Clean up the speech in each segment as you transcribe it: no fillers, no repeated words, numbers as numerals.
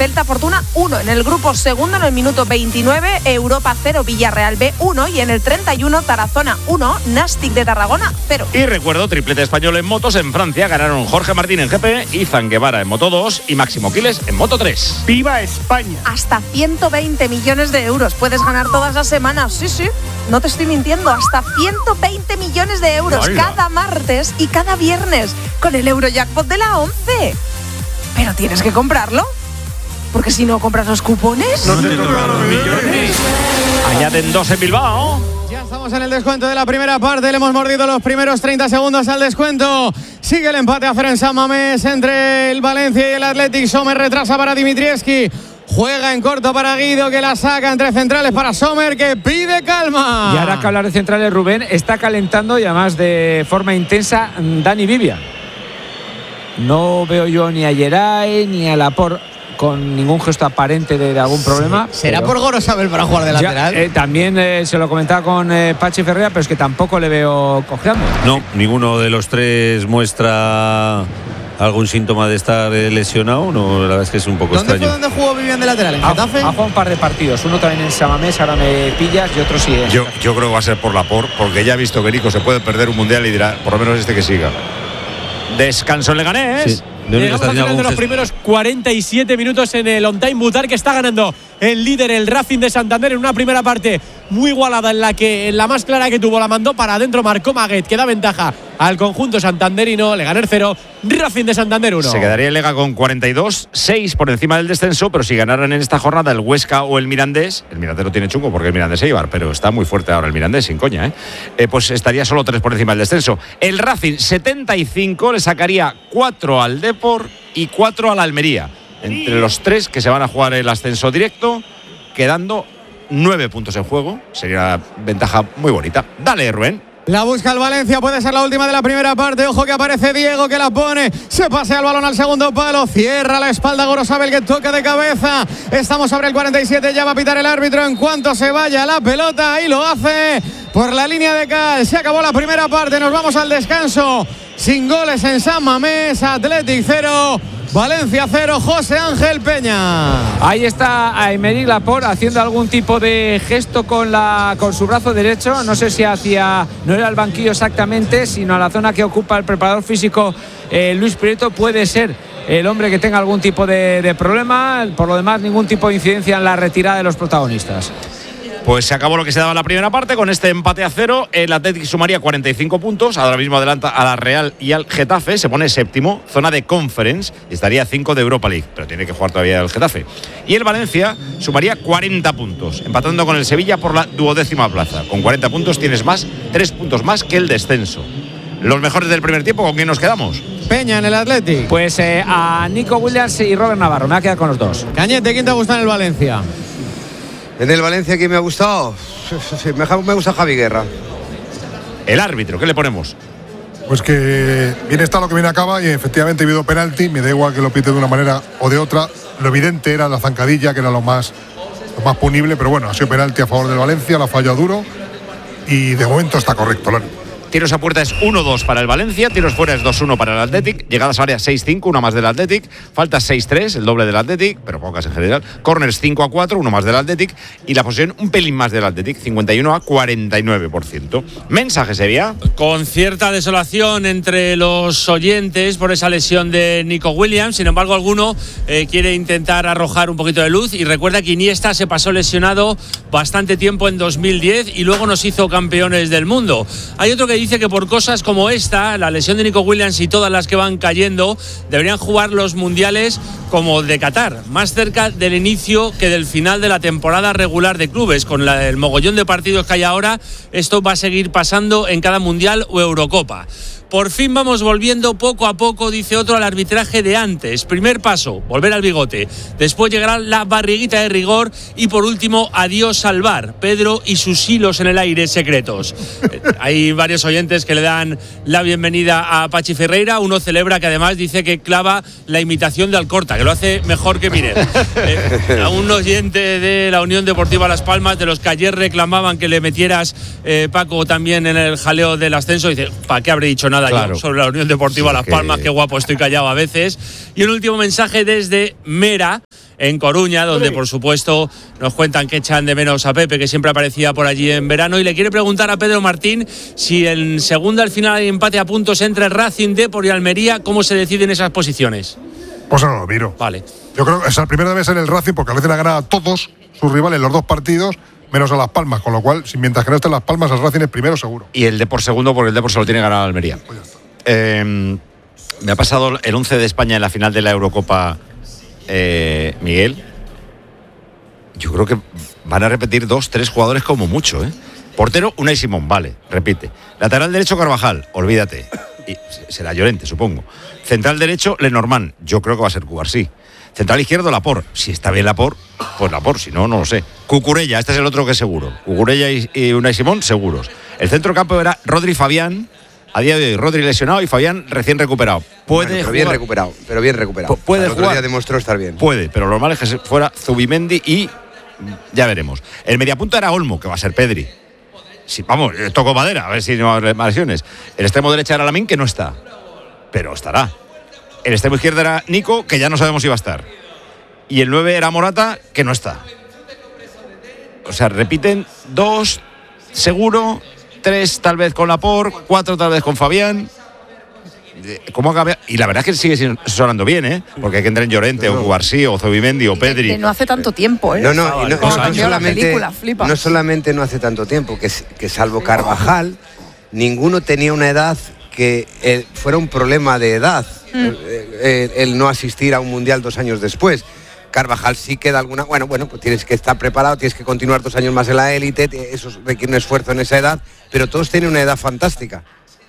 Celta Fortuna 1. En el grupo segundo, en el minuto 29, Europa 0, Villarreal B 1. Y en el 31, Tarazona 1, Nàstic de Tarragona 0. Y recuerdo, triplete español en motos. En Francia ganaron Jorge Martín en GP, Izan Guevara en Moto 2 y Máximo Quiles en Moto 3. ¡Viva España! Hasta 120 millones de euros puedes ganar todas las semanas. Sí, no te estoy mintiendo. Hasta 120 millones de euros. ¡Hola! Cada martes y cada viernes con el Eurojackpot de la 11. Pero tienes que comprarlo, porque si no compras los cupones… ¡No te tocan los millones! Añaden 2 en Bilbao. Ya estamos en el descuento de la primera parte. Le hemos mordido los primeros 30 segundos al descuento. Sigue el empate a 0 en San Mamés entre el Valencia y el Athletic. Sommer retrasa para Dimitrievski. Juega en corto para Guido, que la saca entre centrales para Sommer, que pide calma. Y ahora que hablar de centrales, Rubén, está calentando y además de forma intensa Dani Vivia. No veo yo ni a Geray ni a Laporte con ningún gesto aparente de algún problema. ¿Será por Gorosabel para jugar de lateral? También se lo comentaba con Pachi Ferreira, pero es que tampoco le veo cojeando. No, ninguno de los tres muestra algún síntoma de estar lesionado. No, la verdad es que es un poco extraño. ¿Dónde jugó Vivian de lateral? ¿En Getafe? Ha jugado un par de partidos, uno también en San Mamés, ahora me pillas, y otro sí. Yo creo que va a ser por Laporte, porque ya ha visto que Nico se puede perder un mundial y dirá, por lo menos que siga. Descanso en Leganés. Sí. Llegamos al final de los primeros 47 minutos en el On Time. Mutar, que está ganando el líder, el Racing de Santander, en una primera parte muy igualada, en la que la más clara que tuvo la mandó para adentro Marcó Maguet, que da ventaja al conjunto santanderino. Leganés 0, Racing de Santander 1. Se quedaría el Lega con 42, 6 por encima del descenso, pero si ganaran en esta jornada el Huesca o el Mirandés lo tiene chungo porque el Mirandés se lleva, pero está muy fuerte ahora el Mirandés, sin coña, pues estaría solo 3 por encima del descenso. El Racing 75 le sacaría 4 al Depor y 4 a la Almería, entre los 3 que se van a jugar el ascenso directo, quedando 9 puntos en juego. Sería una ventaja muy bonita. Dale, Rubén. La busca el Valencia, puede ser la última de la primera parte. Ojo que aparece Diego, que la pone, se pasea el balón al segundo palo, cierra la espalda Gorosabel, que toca de cabeza. Estamos sobre el 47, ya va a pitar el árbitro en cuanto se vaya la pelota, y lo hace por la línea de cal. Se acabó la primera parte, nos vamos al descanso sin goles en San Mamés. Athletic 0, Valencia 0, José Ángel Peña. Ahí está Aymeric Laporte haciendo algún tipo de gesto con su brazo derecho. No sé si no era el banquillo exactamente, sino a la zona que ocupa el preparador físico Luis Prieto. Puede ser el hombre que tenga algún tipo de problema. Por lo demás, ningún tipo de incidencia en la retirada de los protagonistas. Pues se acabó lo que se daba en la primera parte. Con este empate a 0, el Athletic sumaría 45 puntos. Ahora mismo adelanta a la Real y al Getafe. Se pone séptimo, zona de Conference, y estaría 5 de Europa League, pero tiene que jugar todavía el Getafe. Y el Valencia sumaría 40 puntos, empatando con el Sevilla por la 12ª plaza. Con 40 puntos tienes 3 puntos más que el descenso. Los mejores del primer tiempo, ¿con quién nos quedamos? Peña en el Athletic. Pues a Nico Williams y Robert Navarro. Me voy a quedar con los dos. Cañete, ¿quién te gusta en el Valencia? En el Valencia, ¿quién me ha gustado? Sí, me gusta Javi Guerra. El árbitro, ¿qué le ponemos? Pues que bien está lo que bien acaba, y efectivamente ha habido penalti. Me da igual que lo pite de una manera o de otra. Lo evidente era la zancadilla, que era lo más punible, pero bueno, ha sido penalti a favor del Valencia, la ha fallado duro y de momento está correcto, Lani. Tiros a puerta es 1-2 para el Valencia, tiros fuera es 2-1 para el Athletic, llegadas a área 6-5, una más del Athletic, faltas 6-3, el doble del Athletic, pero pocas en general, corners 5-4, uno más del Athletic, y la posesión un pelín más del Athletic, 51-49%. Mensaje sería: con cierta desolación entre los oyentes por esa lesión de Nico Williams. Sin embargo, alguno quiere intentar arrojar un poquito de luz, y recuerda que Iniesta se pasó lesionado bastante tiempo en 2010 y luego nos hizo campeones del mundo. Hay otro que dice que por cosas como esta, la lesión de Nico Williams y todas las que van cayendo, deberían jugar los mundiales como de Qatar, más cerca del inicio que del final de la temporada regular de clubes. Con el mogollón de partidos que hay ahora, esto va a seguir pasando en cada mundial o Eurocopa. Por fin vamos volviendo poco a poco, dice otro, al arbitraje de antes. Primer paso, volver al bigote. Después llegará la barriguita de rigor. Y por último, adiós al VAR. Pedro y sus hilos en el aire secretos. Hay varios oyentes que le dan la bienvenida a Pachi Ferreira. Uno celebra que además dice que clava la imitación de Alcorta, que lo hace mejor que Miner. A un oyente de la Unión Deportiva Las Palmas, de los que ayer reclamaban que le metieras, Paco, también en el jaleo del ascenso, dice: ¿para qué habré dicho nada? Claro. Yo sobre la Unión Deportiva Las Palmas, qué guapo estoy callado a veces. Y un último mensaje desde Mera, en Coruña, donde por supuesto nos cuentan que echan de menos a Pepe, que siempre aparecía por allí en verano, y le quiere preguntar a Pedro Martín si en segunda al final hay empate a puntos entre Racing, Depor y Almería, ¿cómo se deciden esas posiciones? Pues no lo miro. Vale. Yo creo que es la primera vez en el Racing, porque el Racing ha ganado a todos sus rivales los 2 partidos, menos a Las Palmas, con lo cual, mientras que no estén Las Palmas, el Racing es primero seguro. Y el Depor segundo, porque el Depor solo tiene ganado a Almería. Pues ya está. Me ha pasado el 11 de España en la final de la Eurocopa, Miguel. Yo creo que van a repetir 2-3 jugadores como mucho, ¿eh? Portero, Unai Simón, vale, repite. Lateral derecho, Carvajal, olvídate. Y será Llorente, supongo. Central derecho, Lenormand, yo creo que va a ser Cubarsí. Central izquierdo, Laporte. Si está bien Laporte, pues Laporte, si no, no lo sé. Cucurella, este es el otro que es seguro. Cucurella y Unai Simón, seguros. El centro campo era Rodri Fabián. A día de hoy, Rodri lesionado y Fabián recién recuperado. Puede pero bien recuperado. Puede el otro jugar. día demostró estar bien. Puede, pero lo normal es que fuera Zubimendi y ya veremos. El mediapunta era Olmo, que va a ser Pedri. Sí, vamos, toco madera, a ver si no hay lesiones. El extremo derecha era Lamín, que no está, pero estará. El extremo izquierdo era Nico, que ya no sabemos si va a estar. Y el 9 era Morata, que no está. O sea, repiten 2 seguro, 3 tal vez con Laporte, 4 tal vez con Fabián. ¿Cómo acaba? Y la verdad es que sigue sonando bien, ¿eh? Porque hay que entrar en Llorente, o Cubarsí, o Zubimendi, o Pedri. Que no hace tanto tiempo, ¿eh? No solamente no hace tanto tiempo, que salvo Carvajal, ninguno tenía una edad que fuera un problema de edad, el no asistir a un mundial 2 años después. Carvajal sí queda alguna... Bueno, pues tienes que estar preparado, tienes que continuar 2 años más en la élite, eso requiere un esfuerzo en esa edad, pero todos tienen una edad fantástica.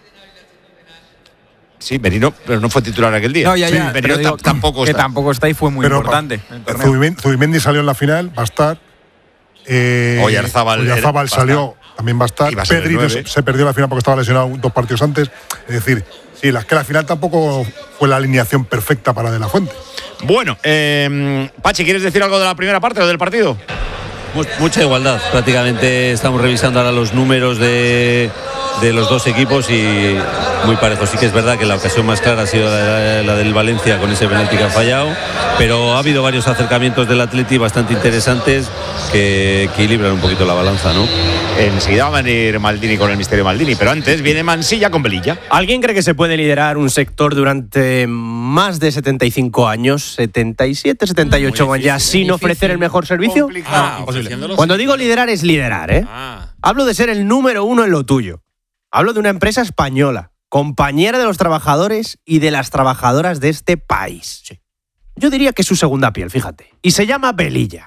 Sí, Merino, pero no fue titular aquel día. No, ya, sí, Merino tampoco está. Que tampoco está y fue muy importante. Zubimendi salió en la final, va a estar. Oyarzábal salió, también va a estar. Pedri se perdió la final porque estaba lesionado 2 partidos antes. Es decir, sí, la final tampoco fue la alineación perfecta para De La Fuente. Bueno, Pachi, ¿quieres decir algo de la primera parte o del partido? Mucha igualdad. Prácticamente estamos revisando ahora los números de los 2 equipos y muy parejos. Sí que es verdad que la ocasión más clara ha sido la del Valencia con ese penalti que ha fallado, pero ha habido varios acercamientos del Atleti bastante interesantes que equilibran un poquito la balanza, ¿no? Enseguida va a venir Maldini con el misterio Maldini, pero antes viene Mansilla con Velilla. ¿Alguien cree que se puede liderar un sector durante más de 75 años, 77, 78 años ya, sin ofrecer el mejor servicio? Cuando digo liderar es liderar, ¿eh? Hablo de ser el número 1 en lo tuyo. Hablo de una empresa española, compañera de los trabajadores y de las trabajadoras de este país. Sí. Yo diría que es su segunda piel, fíjate. Y se llama Velilla.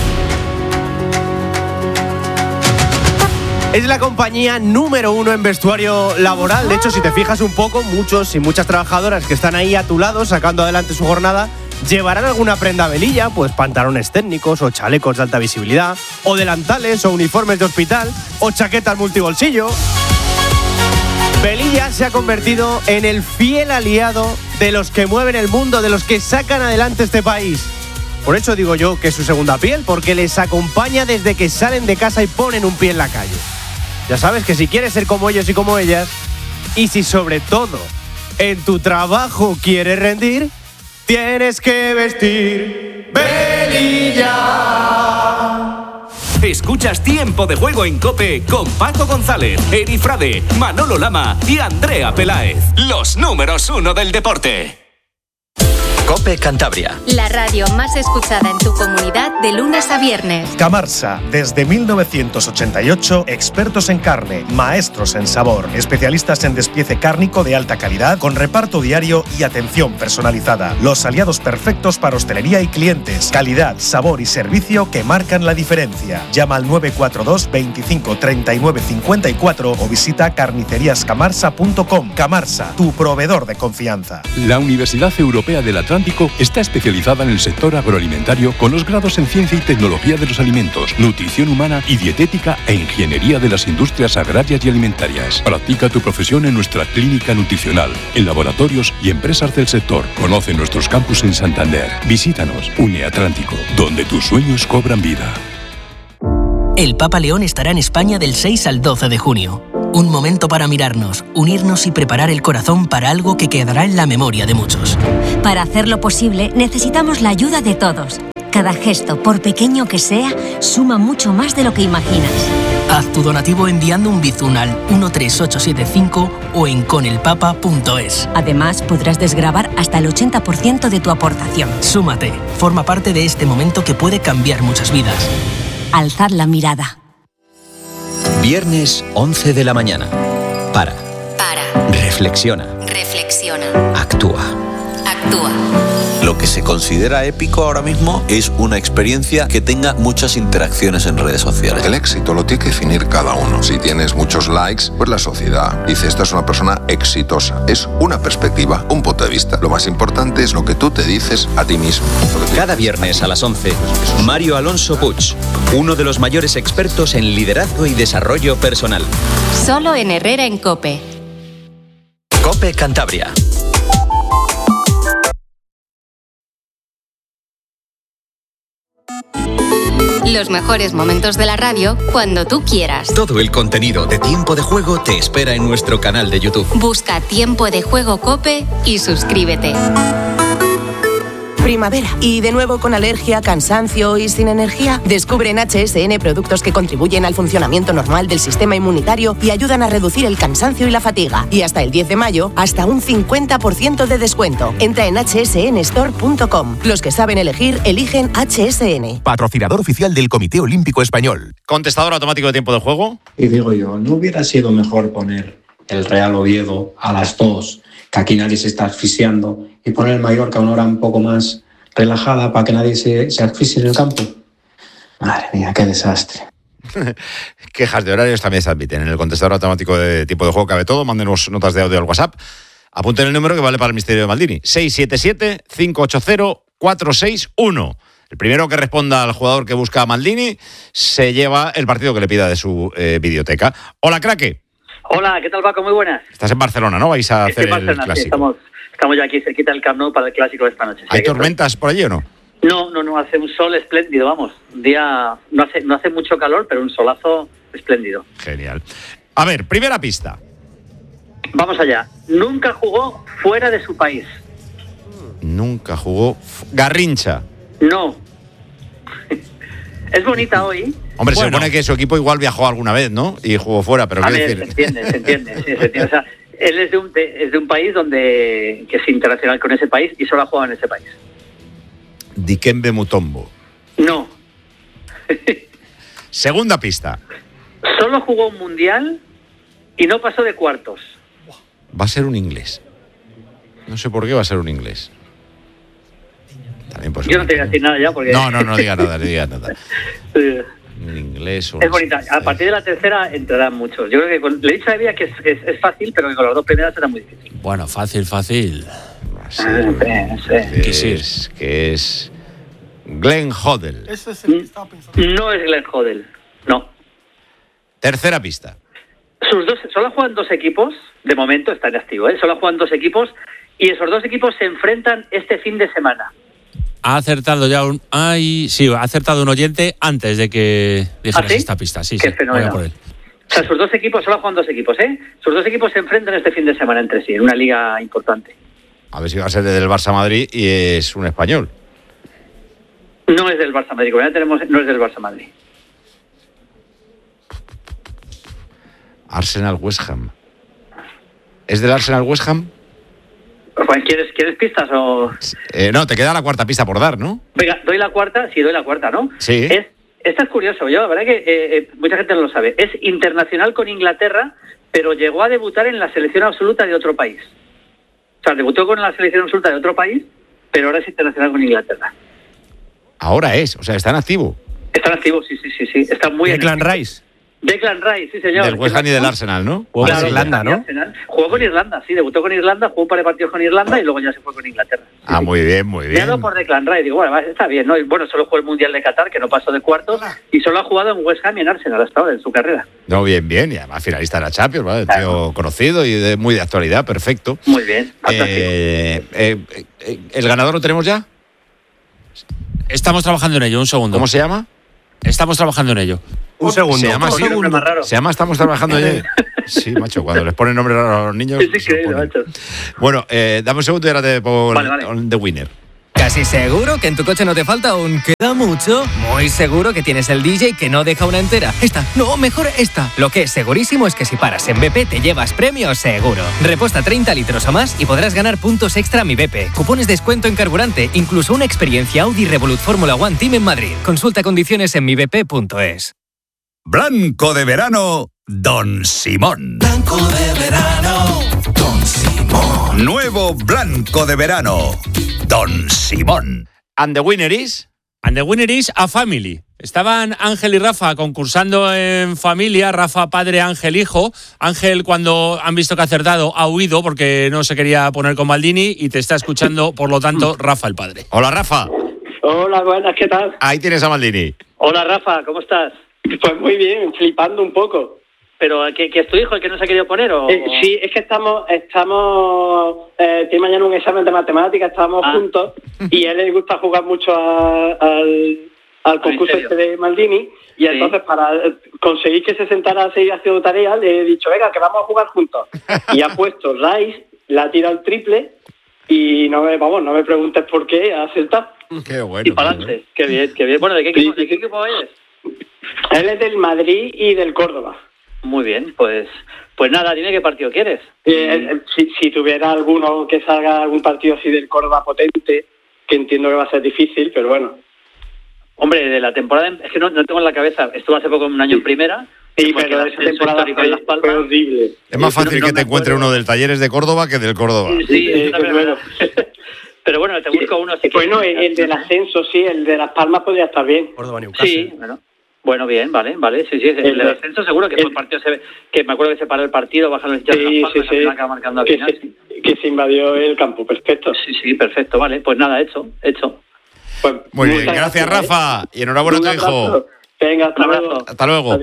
Es la compañía número 1 en vestuario laboral. De hecho, si te fijas un poco, muchos y muchas trabajadoras que están ahí a tu lado, sacando adelante su jornada, llevarán alguna prenda Velilla, pues pantalones técnicos o chalecos de alta visibilidad, o delantales o uniformes de hospital, o chaquetas multibolsillo. Velilla se ha convertido en el fiel aliado de los que mueven el mundo, de los que sacan adelante este país. Por eso digo yo que es su segunda piel, porque les acompaña desde que salen de casa y ponen un pie en la calle. Ya sabes que si quieres ser como ellos y como ellas, y si sobre todo en tu trabajo quieres rendir, tienes que vestir Velilla. Escuchas Tiempo de Juego en COPE con Paco González, Eri Frade, Manolo Lama y Andrea Peláez. Los números 1 del deporte. COPE Cantabria. La radio más escuchada en tu comunidad de lunes a viernes. Camarsa, desde 1988, expertos en carne, maestros en sabor, especialistas en despiece cárnico de alta calidad, con reparto diario y atención personalizada. Los aliados perfectos para hostelería y clientes. Calidad, sabor y servicio que marcan la diferencia. Llama al 942 25 39 54 o visita carniceriascamarsa.com. Camarsa, tu proveedor de confianza. La Universidad Europea del Atlántico está especializada en el sector agroalimentario con los grados en Ciencia y Tecnología de los Alimentos, Nutrición Humana y Dietética e Ingeniería de las Industrias Agrarias y Alimentarias. Practica tu profesión en nuestra clínica nutricional, en laboratorios y empresas del sector. Conoce nuestros campus en Santander. Visítanos, UniAtlántico, donde tus sueños cobran vida. El Papa León estará en España del 6 al 12 de junio. Un momento para mirarnos, unirnos y preparar el corazón para algo que quedará en la memoria de muchos. Para hacerlo posible, necesitamos la ayuda de todos. Cada gesto, por pequeño que sea, suma mucho más de lo que imaginas. Haz tu donativo enviando un Bizum al 13875 o en conelpapa.es. Además, podrás desgravar hasta el 80% de tu aportación. Súmate, forma parte de este momento que puede cambiar muchas vidas. Alzad la mirada. Viernes 11 de la mañana. Para. Reflexiona. Actúa. Lo que se considera épico ahora mismo es una experiencia que tenga muchas interacciones en redes sociales. El éxito lo tiene que definir cada uno. Si tienes muchos likes, pues la sociedad dice esta es una persona exitosa. Es una perspectiva, un punto de vista. Lo más importante es lo que tú te dices a ti mismo. Cada viernes a las 11, Mario Alonso Puig, uno de los mayores expertos en liderazgo y desarrollo personal. Solo en Herrera en COPE. COPE Cantabria. Los mejores momentos de la radio cuando tú quieras. Todo el contenido de Tiempo de Juego te espera en nuestro canal de YouTube. Busca Tiempo de Juego COPE y suscríbete. Primavera. Y de nuevo con alergia, cansancio y sin energía. Descubre en HSN productos que contribuyen al funcionamiento normal del sistema inmunitario y ayudan a reducir el cansancio y la fatiga. Y hasta el 10 de mayo, hasta un 50% de descuento. Entra en hsnstore.com. Los que saben elegir, eligen HSN. Patrocinador oficial del Comité Olímpico Español. Contestador automático de Tiempo de Juego. Y digo yo, ¿no hubiera sido mejor poner el Real Oviedo a las 2, que aquí nadie se está asfixiando, y poner el Mallorca a una hora un poco más relajada para que nadie se asfixie en el campo? Madre mía, qué desastre. Quejas de horarios también se admiten. En el contestador automático de Tiempo de Juego cabe todo. Mándenos notas de audio al WhatsApp. Apunten el número que vale para el misterio de Maldini. 677-580-461. El primero que responda al jugador que busca a Maldini se lleva el partido que le pida de su videoteca. Hola, Craque. Hola, ¿qué tal, Paco? Muy buenas. Estás en Barcelona, ¿no? Vais a hacer el clásico. Sí, estamos ya aquí cerquita del Camp Nou para el clásico de esta noche. ¿Hay tormentas por allí o no? No, hace un sol espléndido, vamos. Un día, no hace mucho calor, pero un solazo espléndido. Genial. A ver, primera pista. Vamos allá. Nunca jugó fuera de su país. Nunca jugó. Garrincha. No. Es bonita hoy. Hombre, bueno, se supone que su equipo igual viajó alguna vez, ¿no? Y jugó fuera, pero quiero decir... Se entiende. Sí, se entiende. O sea, él es de un país que es internacional con ese país y solo ha jugado en ese país. Dikembe Mutombo. No. Segunda pista. Solo jugó un mundial y no pasó de cuartos. Va a ser un inglés. No sé por qué va a ser un inglés. También pues yo no te voy a decir nada ya porque... No diga nada, Un inglés. Es bonita. A partir de la tercera entrarán muchos. Yo creo que le he dicho a Evia que es fácil, pero que con las dos primeras será muy difícil. Bueno, fácil. Sí. Que es Glenn Hoddle. Ese es el que estaba pensando. No es Glenn Hoddle, no. Tercera pista. Solo juegan dos equipos, de momento está en activo, solo juegan dos equipos y esos dos equipos se enfrentan este fin de semana. Ha acertado ya ha acertado un oyente antes de que dijeras esta pista. Sí, qué fenómeno. Voy a por él. O sea, sus dos equipos, solo juegan dos equipos, Sus dos equipos se enfrentan este fin de semana entre sí, en una liga importante. A ver si va a ser del Barça Madrid y es un español. No es del Barça Madrid, como ya tenemos, no es del Barça Madrid. Arsenal West Ham. ¿Es del Arsenal West Ham? ¿Quieres pistas o...? No, te queda la cuarta pista por dar, ¿no? Venga, doy la cuarta, ¿no? Sí. Esta es curioso, la verdad que mucha gente no lo sabe. Es internacional con Inglaterra, pero llegó a debutar en la selección absoluta de otro país. O sea, debutó con la selección absoluta de otro país, pero ahora es internacional con Inglaterra. Ahora es, o sea, está en activo. Está en activo, sí. Está muy Declan Rice. Declan Rice, sí señor. Del West Ham y del Arsenal, ¿no? Jugó con Irlanda, ¿no? Jugó con Irlanda, sí, debutó con Irlanda, jugó un par de partidos con Irlanda y luego ya se fue con Inglaterra. Muy bien. Me ha dado por Declan Rice, digo, bueno, está bien, ¿no? Y bueno, solo jugó el Mundial de Qatar, que no pasó de cuartos, y solo ha jugado en West Ham y en Arsenal hasta ahora, en su carrera. No, bien, y además finalista de la Champions, ¿vale? Tío conocido y muy de actualidad, perfecto. Muy bien, fantástico. ¿El ganador lo tenemos ya? Estamos trabajando en ello, un segundo. ¿Cómo se llama? Estamos trabajando en ello. Un segundo. Se llama Estamos trabajando en ello. Sí, macho, cuando les ponen nombres raros a los niños. Es increíble, macho. Bueno, dame un segundo y ahora te pongo vale. The Winner. Casi seguro que en tu coche no te falta un queda mucho. Muy seguro que tienes el DJ que no deja una entera. Esta, no, mejor esta. Lo que es segurísimo es que si paras en BP te llevas premio seguro. Reposta 30 litros o más y podrás ganar puntos extra Mi BP. Cupones de descuento en carburante, incluso una experiencia Audi Revolut Fórmula One Team en Madrid. Consulta condiciones en mibp.es. Blanco de verano, Don Simón. Blanco de verano, Don Simón. Nuevo blanco de verano, Don Simón. And the winner is? And the winner is a family. Estaban Ángel y Rafa concursando en familia, Rafa padre, Ángel hijo. Ángel, cuando han visto que ha acertado, ha huido porque no se quería poner con Maldini y te está escuchando, por lo tanto, Rafa el padre. Hola, Rafa. Hola, buenas, ¿qué tal? Ahí tienes a Maldini. Hola, Rafa, ¿cómo estás? Pues muy bien, flipando un poco. ¿Pero que es tu hijo el que no se ha querido poner o...? Sí, es que estamos tiene mañana un examen de matemáticas, estamos juntos y a él le gusta jugar mucho al concurso este de Maldini y entonces para conseguir que se sentara a seguir haciendo tareas le he dicho, venga, que vamos a jugar juntos. Y ha puesto Rice, la ha tirado el triple y no me preguntes por qué, ha acertado. Qué bueno. Y para adelante, qué bien, qué bien. Bueno, ¿de qué equipo es? Él es del Madrid y del Córdoba. Muy bien, pues nada, dime qué partido quieres. Si tuviera alguno que salga algún partido así del Córdoba potente, que entiendo que va a ser difícil, pero bueno. Hombre, de la temporada, es que no tengo en la cabeza, estuve hace poco un año en primera. Sí, pero esa temporada fue horrible. Es más fácil que te encuentre uno del Talleres de Córdoba que del Córdoba. Sí, bueno. Pero bueno, te busco uno así. Bueno, el del ascenso, sí, el de Las Palmas podría estar bien. Córdoba, Newcastle. Sí, bueno, bien, vale, sí, el del ascenso seguro que fue el partido, que me acuerdo que se paró el partido, bajaron los hinchas de Las Palmas, marcando al final. Que se invadió el campo, perfecto. Sí, perfecto, vale, pues nada, hecho. Pues, muy bien, gracias Rafa, y enhorabuena a tu hijo. Venga, hasta luego. Hasta luego.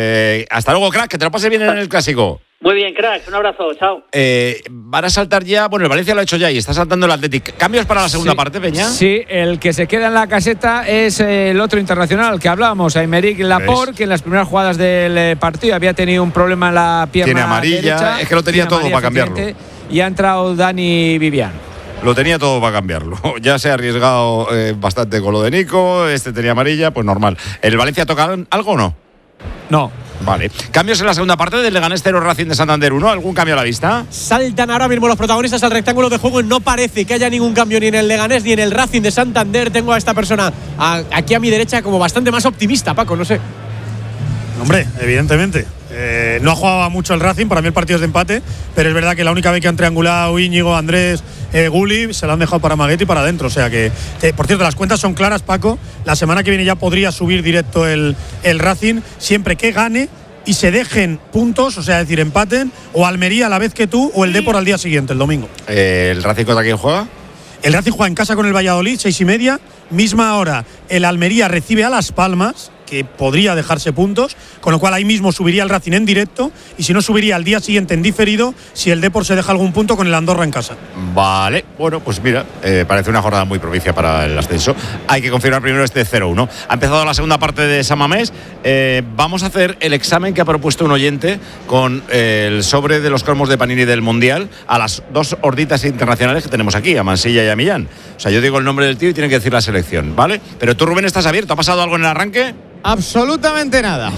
Hasta luego, crack, que te lo pases bien en el clásico. Muy bien, crack, un abrazo, chao. Van a saltar ya, bueno, el Valencia lo ha hecho ya y está saltando el Athletic. ¿Cambios para la segunda parte, Peña? Sí, el que se queda en la caseta es el otro internacional que hablábamos, Aymeric Laporte, que en las primeras jugadas del partido había tenido un problema en la pierna Tiene amarilla, derecha, es que lo tenía todo para cambiarlo. Y ha entrado Dani Vivian. Lo tenía todo para cambiarlo. Ya se ha arriesgado bastante con lo de Nico, tenía amarilla, pues normal. ¿El Valencia toca algo o no? No. Vale. ¿Cambios en la segunda parte del Leganés 0 Racing de Santander 1? ¿Algún cambio a la vista? Saltan ahora mismo los protagonistas al rectángulo de juego y no parece que haya ningún cambio ni en el Leganés ni en el Racing de Santander. Tengo a esta persona aquí a mi derecha como bastante más optimista, Paco, no sé. Hombre, evidentemente. No ha jugado mucho el Racing, para mí el partido es de empate, pero es verdad que la única vez que han triangulado Íñigo, Andrés, Gulli, se la han dejado para Maguetti y para adentro. O sea que, por cierto, las cuentas son claras, Paco. La semana que viene ya podría subir directo el Racing, siempre que gane y se dejen puntos, o sea, es decir, empaten, o Almería a la vez que tú, o el Depor al día siguiente, el domingo. ¿El Racing contra quién juega? El Racing juega en casa con el Valladolid, 6:30. Misma hora, el Almería recibe a Las Palmas, que podría dejarse puntos, con lo cual ahí mismo subiría el Racing en directo y si no subiría al día siguiente en diferido si el Depor se deja algún punto con el Andorra en casa. Vale, bueno, pues mira, parece una jornada muy propicia para el ascenso. Hay que confirmar primero 0-1. Ha empezado la segunda parte de San Mamés. Vamos a hacer el examen que ha propuesto un oyente con el sobre de los cromos de Panini del Mundial a las dos horditas internacionales que tenemos aquí, a Mansilla y a Millán. O sea, yo digo el nombre del tío y tiene que decir la selección, ¿vale? Pero tú, Rubén, ¿estás abierto? ¿Ha pasado algo en el arranque? Absolutamente nada.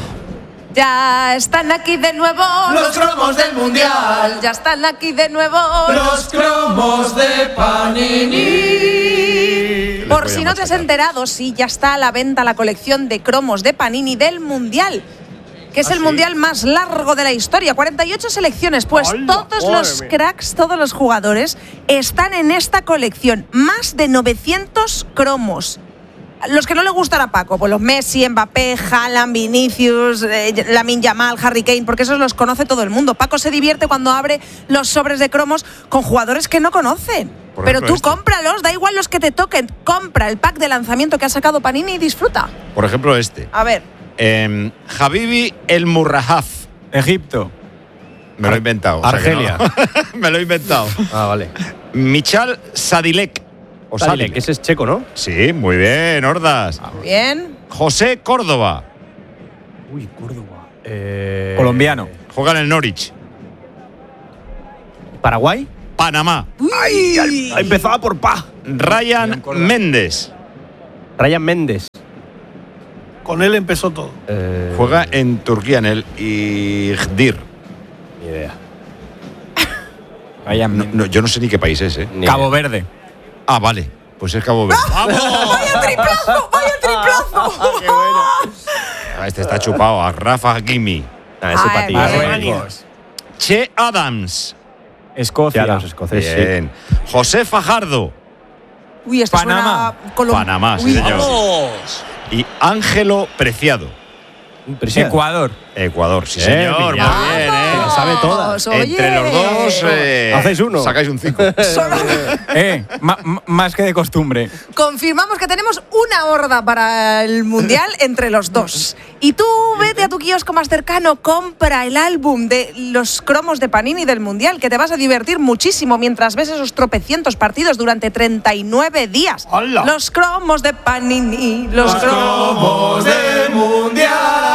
Ya están aquí de nuevo los cromos del Mundial. Ya están aquí de nuevo los cromos de Panini. Por si no te has enterado, sí, ya está a la venta la colección de cromos de Panini del Mundial, que es el Mundial más largo de la historia, 48 selecciones, pues todos los cracks, todos los jugadores están en esta colección, más de 900 cromos. Los que no le gustan a Paco, pues los Messi, Mbappé, Haaland, Vinicius, Lamine Yamal, Harry Kane, porque esos los conoce todo el mundo. Paco se divierte cuando abre los sobres de cromos con jugadores que no conocen. Pero tú cómpralos, da igual los que te toquen, compra el pack de lanzamiento que ha sacado Panini y disfruta. Por ejemplo, A ver. Habibi El Murrahaf, Egipto. Me lo he inventado. Argelia. O sea que no. Me lo he inventado. Vale. Michal Sadilek. Sadilek, ese es checo, ¿no? Sí, muy bien, Hordas. Bien. José Córdoba. Uy, Córdoba. Colombiano. Juega en el Norwich. ¿Paraguay? Panamá. Empezaba por Pa. Ryan Méndez. Ryan Méndez. Con él empezó todo. Juega en Turquía, en el Iğdır. Ni idea. No, yo no sé ni qué país es, Cabo Verde. Ah, vale. Pues es Cabo Verde. ¡Vaya triplazo! ¡Vaya triplazo! ¡Qué bueno! Este está chupado. A Rafa Hakimi. Ese patillo. Che Adams. Escocia. Adams, escocés, Bien. José Fajardo. Uy, esto Panamá. suena Panamá, sí, señor. ¡Vamos! Y Ángelo Preciado. Ecuador. Ecuador, sí, señor. Muy bien, Vamos, sabe todas. oye. Entre los dos hacéis uno. Sacáis un 5. Más que de costumbre. Confirmamos que tenemos una horda para el Mundial entre los dos. Y tú vete a tu kiosco más cercano, compra el álbum de los cromos de Panini del Mundial, que te vas a divertir muchísimo mientras ves esos tropecientos partidos durante 39 días. ¡Hala! Los cromos de Panini, los cromos del Mundial.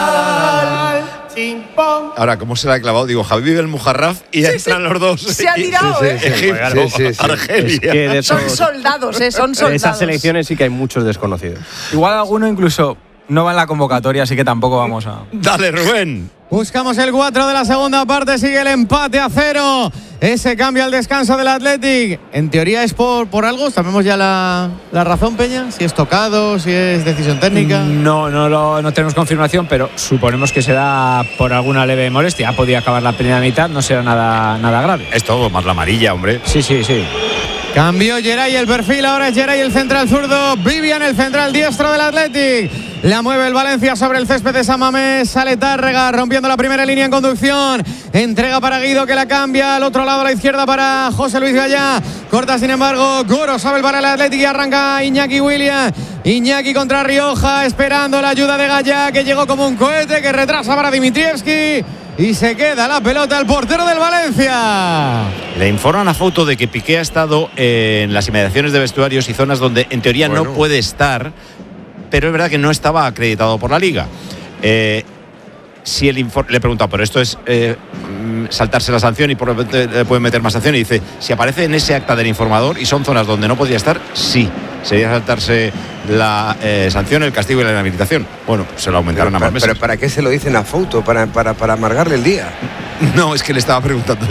Ahora, ¿cómo se la ha clavado? Digo, Javi el Mujarraf y entran los dos. Se ha tirado, Egipto, Argelia. Es que son soldados, son soldados. En esas selecciones sí que hay muchos desconocidos. Igual alguno incluso no va en la convocatoria, así que tampoco vamos a... Dale, Rubén. Buscamos el 4 de la segunda parte, sigue el empate a 0. Ese cambio al descanso del Athletic. En teoría es por algo, sabemos ya la razón, Peña, si es tocado, si es decisión técnica. No tenemos confirmación, pero suponemos que será por alguna leve molestia. Ha podido acabar la primera mitad, no será nada grave. Es todo, más la amarilla, hombre. Sí. Cambió Geray el perfil, ahora es Geray el central zurdo, Vivian el central diestro del Athletic. La mueve el Valencia sobre el césped de San Mamés, sale Tárrega rompiendo la primera línea en conducción. Entrega para Guido que la cambia al otro lado a la izquierda para José Luis Gallá. Corta sin embargo Goro, sabe para el Athletic y arranca Iñaki Williams. Iñaki contra Rioja, esperando la ayuda de Gallá que llegó como un cohete que retrasa para Dimitrievski. Y se queda la pelota el portero del Valencia. Le informan a Fouto de que Piqué ha estado en las inmediaciones de vestuarios y zonas donde en teoría no puede estar, pero es verdad que no estaba acreditado por la Liga. Si le he preguntado, pero esto es saltarse la sanción y por lo tanto le pueden meter más sanción. Y dice, si aparece en ese acta del informador y son zonas donde no podría estar, sí, sería saltarse la sanción, el castigo y la inhabilitación. Bueno, se lo aumentarán a más meses. ¿Pero para qué se lo dicen a Fouto? ¿Para amargarle el día? No, es que le estaba preguntando.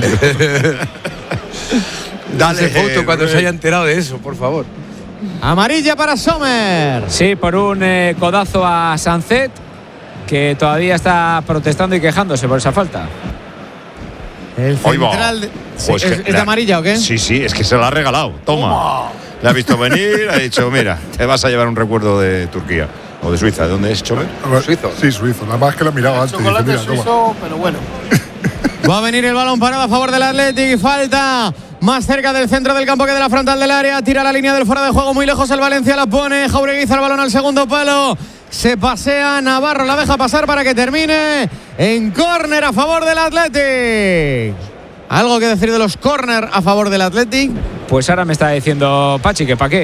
Dale, Fouto cuando se haya enterado de eso, por favor. Amarilla para Sommer. Sí, por un codazo a Sancet, que todavía está protestando y quejándose por esa falta. El central pues ¿es de amarilla o qué? Sí, es que se la ha regalado. Toma. Le ha visto venir, ha dicho, mira, te vas a llevar un recuerdo de Turquía. O de Suiza. ¿De dónde es, Chomer? Suizo. Sí, suizo. Nada más que lo he mirado antes. Chocolate dice, mira, suizo, pero bueno. Va a venir el balón parado a favor del Athletic. Falta más cerca del centro del campo que de la frontal del área. Tira la línea del fuera de juego muy lejos. El Valencia la pone. Jaureguiza el balón al segundo palo. Se pasea Navarro, la deja pasar para que termine en córner a favor del Athletic. ¿Algo que decir de los córner a favor del Athletic? Pues ahora me está diciendo Pachi que para qué.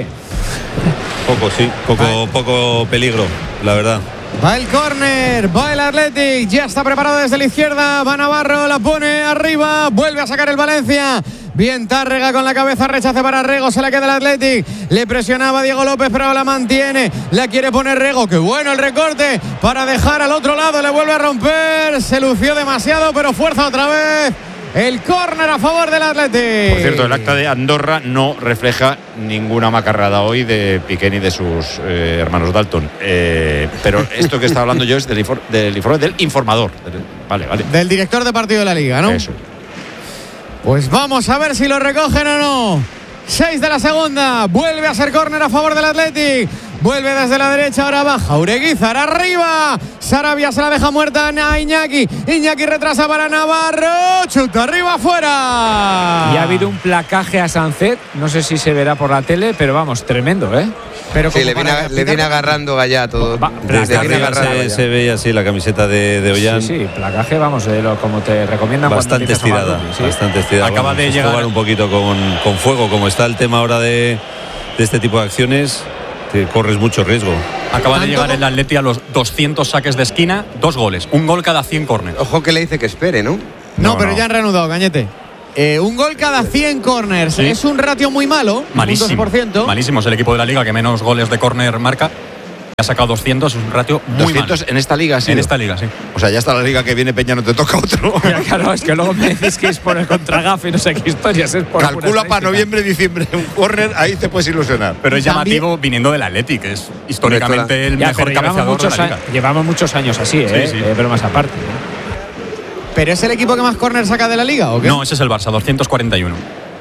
Poco peligro, la verdad. Va el córner, va el Athletic, ya está preparado desde la izquierda, va Navarro, la pone arriba, vuelve a sacar el Valencia. Bien Tárrega con la cabeza, rechace para Rego, se la queda el Athletic. Le presionaba Diego López, pero la mantiene. La quiere poner Rego, qué bueno el recorte para dejar al otro lado, le vuelve a romper. Se lució demasiado, pero fuerza otra vez. El córner a favor del Athletic. Por cierto, el acta de Andorra no refleja ninguna macarrada hoy de Piqué ni de sus hermanos Dalton. Pero esto que estaba hablando yo es del informe del informador. Vale. Del director de partido de la Liga, ¿no? Eso. Pues vamos a ver si lo recogen o no. 6 de la segunda. Vuelve a ser córner a favor del Athletic. Vuelve desde la derecha, ahora baja Ureguizar arriba. Sarabia se la deja muerta a Iñaki. Iñaki retrasa para Navarro. Chuta arriba, afuera. Y ha habido un placaje a Sancet. No sé si se verá por la tele, pero vamos, tremendo, ¿eh? Pero sí, le viene agarrando Gallá todo. Desde arriba se veía así la camiseta de Ollán. Sí, placaje, vamos, como te recomiendan. Bastante estirada, bastante estirada. Acaba de llegar. Jugar un poquito con fuego, como está el tema ahora de este tipo de acciones. Te corres mucho riesgo. Acaba de llegar el Atleti a los 200 saques de esquina, 2 goles. Un gol cada 100 córneres. Ojo que le dice que espere, ¿no? No, pero ya han reanudado, Cañete. un gol cada 100 corners. Sí. Es un ratio muy malo. Malísimo. Un 2%. Malísimo. Es el equipo de la liga que menos goles de córner marca. Ha sacado 200, es un ratio muy 200 malo. en esta liga, sí. En esta liga, sí. O sea, ya está la liga que viene, Peña, no te toca otro. Ya, claro, es que luego me decís que es por el contragafe y no sé qué historias. Es por Calcula para noviembre, diciembre un córner, ahí te puedes ilusionar. Pero es llamativo viniendo del Athletic, que es históricamente el Ya, mejor pero cabeceador de la liga. Llevamos muchos años así, Sí, sí. bromas aparte. ¿Pero es el equipo que más corners saca de la liga o qué? No, ese es el Barça, 241.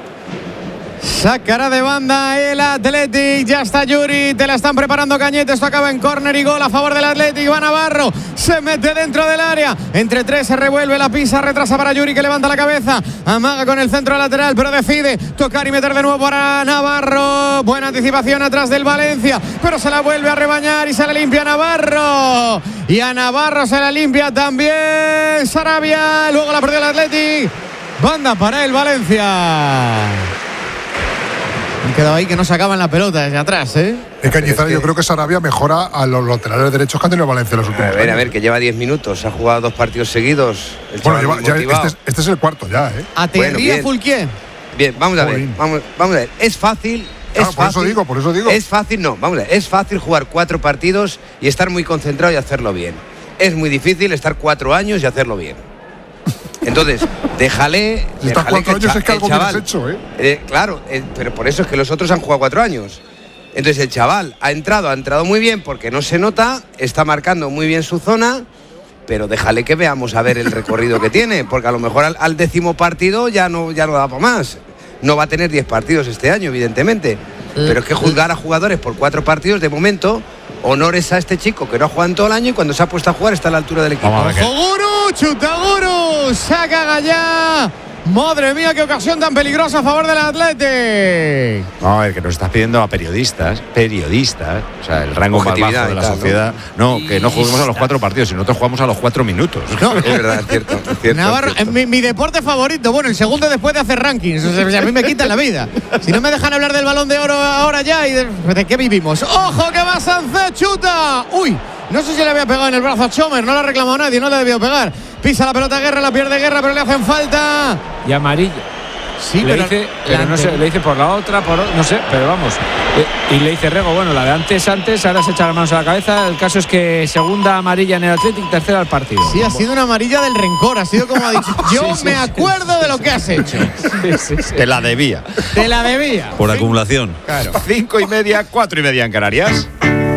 Sacará de banda el Athletic. Ya está Yuri. Te la están preparando Cañete. Esto acaba en córner y gol a favor del Athletic. Va Navarro. Se mete dentro del área. Entre tres se revuelve. La pisa. Retrasa para Yuri, que levanta la cabeza. Amaga con el centro lateral, pero decide tocar y meter de nuevo para Navarro. Buena anticipación atrás del Valencia, pero se la vuelve a rebañar y se la limpia Navarro. Y a Navarro se la limpia también Sarabia. Luego la perdió el Athletic. Banda para el Valencia. Han quedado ahí que no sacaban la pelota desde atrás, ¿eh? Cañizares, yo creo que Sarabia mejora a los laterales derechos que han tenido Valencia en los últimos años. A ver, que lleva 10 minutos, ha jugado 2 partidos seguidos. Bueno, este es el cuarto ya, ¿eh? A Terría Fulquier. Bien, vamos a ver. Vamos a ver. Es fácil. Claro, por eso digo. Es fácil, no, vamos a ver. Es fácil jugar 4 partidos y estar muy concentrado y hacerlo bien. Es muy difícil estar 4 años y hacerlo bien. Entonces, déjale. Si estás 4 años es que algo bien has hecho, ¿eh? Claro, pero por eso es que los otros han jugado 4 años. Entonces el chaval ha entrado muy bien porque no se nota, está marcando muy bien su zona, pero déjale que veamos a ver el recorrido que tiene, porque a lo mejor al 10º partido ya no da para más. No va a tener 10 partidos este año, evidentemente. Pero es que juzgar a jugadores por 4 partidos, de momento, honores a este chico que no ha jugado en todo el año y cuando se ha puesto a jugar está a la altura del equipo. Guru, chuta Guru, saca Gallá. Madre mía, qué ocasión tan peligrosa a favor del Athletic. No, a ver, que nos estás pidiendo a periodistas, o sea, el rango más bajo de la sociedad. ¿no? Que no juguemos a los 4 partidos, sino nosotros jugamos a los 4 minutos. No, es verdad, es cierto. Navarro, mi deporte favorito, bueno, el segundo después de hacer rankings. O sea, a mí me quitan la vida. Si no me dejan hablar del Balón de Oro ahora ya, ¿y de qué vivimos? ¡Ojo que va Sánchez, chuta! ¡Uy! No sé si le había pegado en el brazo a Chomer, no le ha reclamado nadie, no le debió pegar. Pisa la pelota Guerra, la pierde Guerra, pero le hacen falta. Y amarilla. Sí, le pero no sé, le dice por la otra, no sé, pero vamos. Y le dice Rego, bueno, la de antes, ahora se echa las manos a la cabeza. El caso es que segunda amarilla en el Athletic, tercera al partido. Sí, ha sido una amarilla del rencor, ha sido como ha dicho. Yo me acuerdo de lo que has hecho. Te la debía. Te la debía. Por acumulación. Claro. 5:30, 4:30 en Canarias.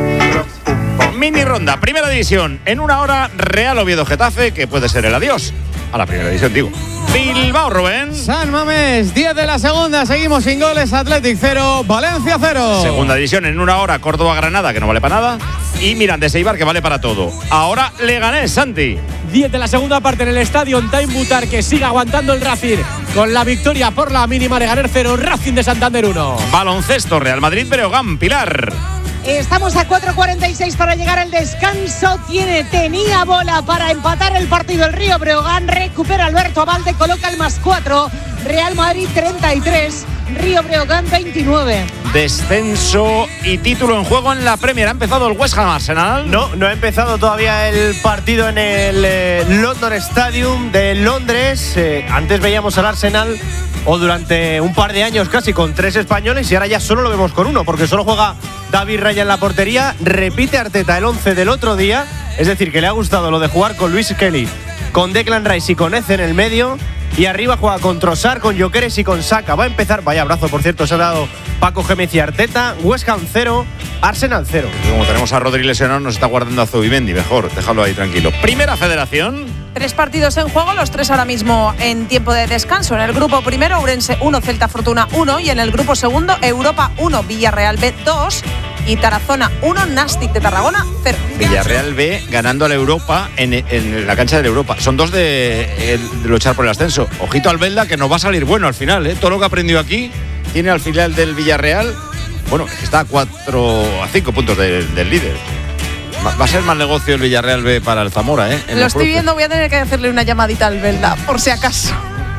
Mini ronda, primera división. En una hora, Real Oviedo Getafe, que puede ser el adiós a la primera división, digo. Bilbao, Rubén. San Mamés, 10 de la segunda. Seguimos sin goles. Athletic 0, Valencia 0. Segunda división en una hora, Córdoba-Granada, que no vale para nada. Y Mirandés-Eibar, que vale para todo. Ahora Leganés, Santi. 10 de la segunda parte en el estadio en Time Butar, que sigue aguantando el Racing con la victoria por la mínima. Leganés 0, Racing de Santander 1. Baloncesto, Real Madrid-Breogán, Pilar. Estamos a 4:46 para llegar al descanso. Tenía bola para empatar el partido el Río Breogán. Recupera Alberto Abalde, coloca el +4. Real Madrid 33, Río Breogán 29. Descenso y título en juego en la Premier. ¿Ha empezado el West Ham Arsenal? No ha empezado todavía el partido en el London Stadium de Londres. Antes veíamos al Arsenal, o durante un par de años casi, con 3 españoles, y ahora ya solo lo vemos con 1, porque solo juega David Raya en la portería. Repite Arteta el 11 del otro día, es decir, que le ha gustado lo de jugar con Luis Kelly, con Declan Rice y con Eze en el medio. Y arriba juega con Trossard, con Gyökeres y con Saka. Va a empezar, vaya abrazo por cierto, se ha dado Paco Gémez y Arteta. West Ham 0, Arsenal 0. Como tenemos a Rodri lesionado, nos está guardando a Zubimendi. Mejor, déjalo ahí tranquilo. Primera Federación. 3 partidos en juego, los 3 ahora mismo en tiempo de descanso. En el grupo primero, Ourense 1, Celta Fortuna 1. Y en el grupo segundo, Europa 1, Villarreal B 2. Y Tarazona 1, Nastic de Tarragona 0. Villarreal B ganando a la Europa en la cancha de la Europa. Son 2 de luchar por el ascenso. Ojito al Belda, que nos va a salir bueno al final. Todo lo que ha aprendido aquí tiene al final del Villarreal. Bueno, está a 5 puntos del líder. Va a ser más negocio el Villarreal B para el Zamora, Lo estoy viendo, voy a tener que hacerle una llamadita al Belda, por si acaso.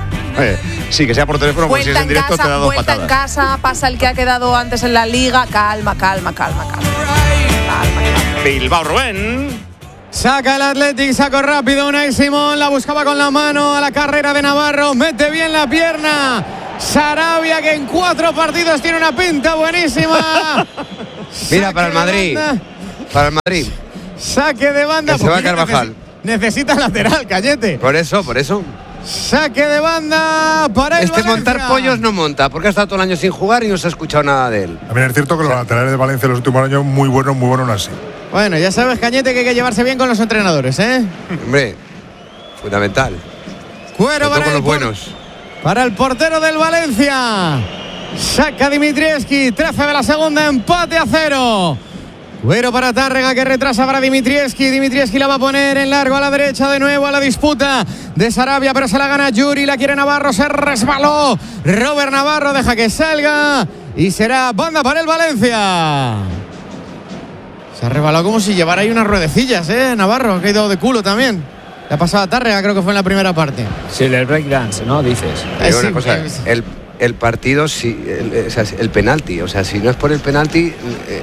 Sí, que sea por teléfono, porque si es en directo te da 2 vuelta patadas. En casa, pasa el que ha quedado antes en la liga. Calma. Bilbao, Rubén. Saca el Athletic, sacó rápido Unai Simón, la buscaba con la mano a la carrera de Navarro, mete bien la pierna. Sarabia, que en 4 partidos tiene una pinta buenísima. Mira, para el Madrid. Para el Madrid. Saque de banda. Que se va Carvajal. Necesita lateral, Cañete. Por eso. Saque de banda para el Valencia. Montar pollos no monta, porque ha estado todo el año sin jugar y no se ha escuchado nada de él. También es cierto que los laterales de Valencia en los últimos años muy buenos así. Bueno, ya sabes, Cañete, que hay que llevarse bien con los entrenadores, ¿eh? Hombre, fundamental. Cuero para con los buenos. Para el portero del Valencia. Saca Dimitrievski, 13 de la segunda, empate a 0. Cuero para Tárrega, que retrasa para Dimitrievski. Dimitrievski la va a poner en largo a la derecha de nuevo a la disputa de Sarabia, pero se la gana Yuri, la quiere Navarro, se resbaló. Robert Navarro deja que salga y será banda para el Valencia. Se ha resbalado como si llevara ahí unas ruedecillas, Navarro, ha caído de culo también. Le ha pasado a Tárrega, creo que fue en la primera parte. Sí, el breakdance, ¿no? Dices. Una cosa, el partido, el penalti, o sea, si no es por el penalti,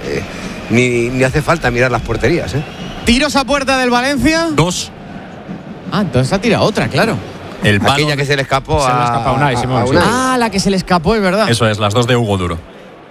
ni hace falta mirar las porterías, Tiros a puerta del Valencia. 2. Entonces ha tirado otra, claro. El palo aquella que se le escapó a Unai Simón. La que se le escapó, es verdad. Eso es, las 2 de Hugo Duro.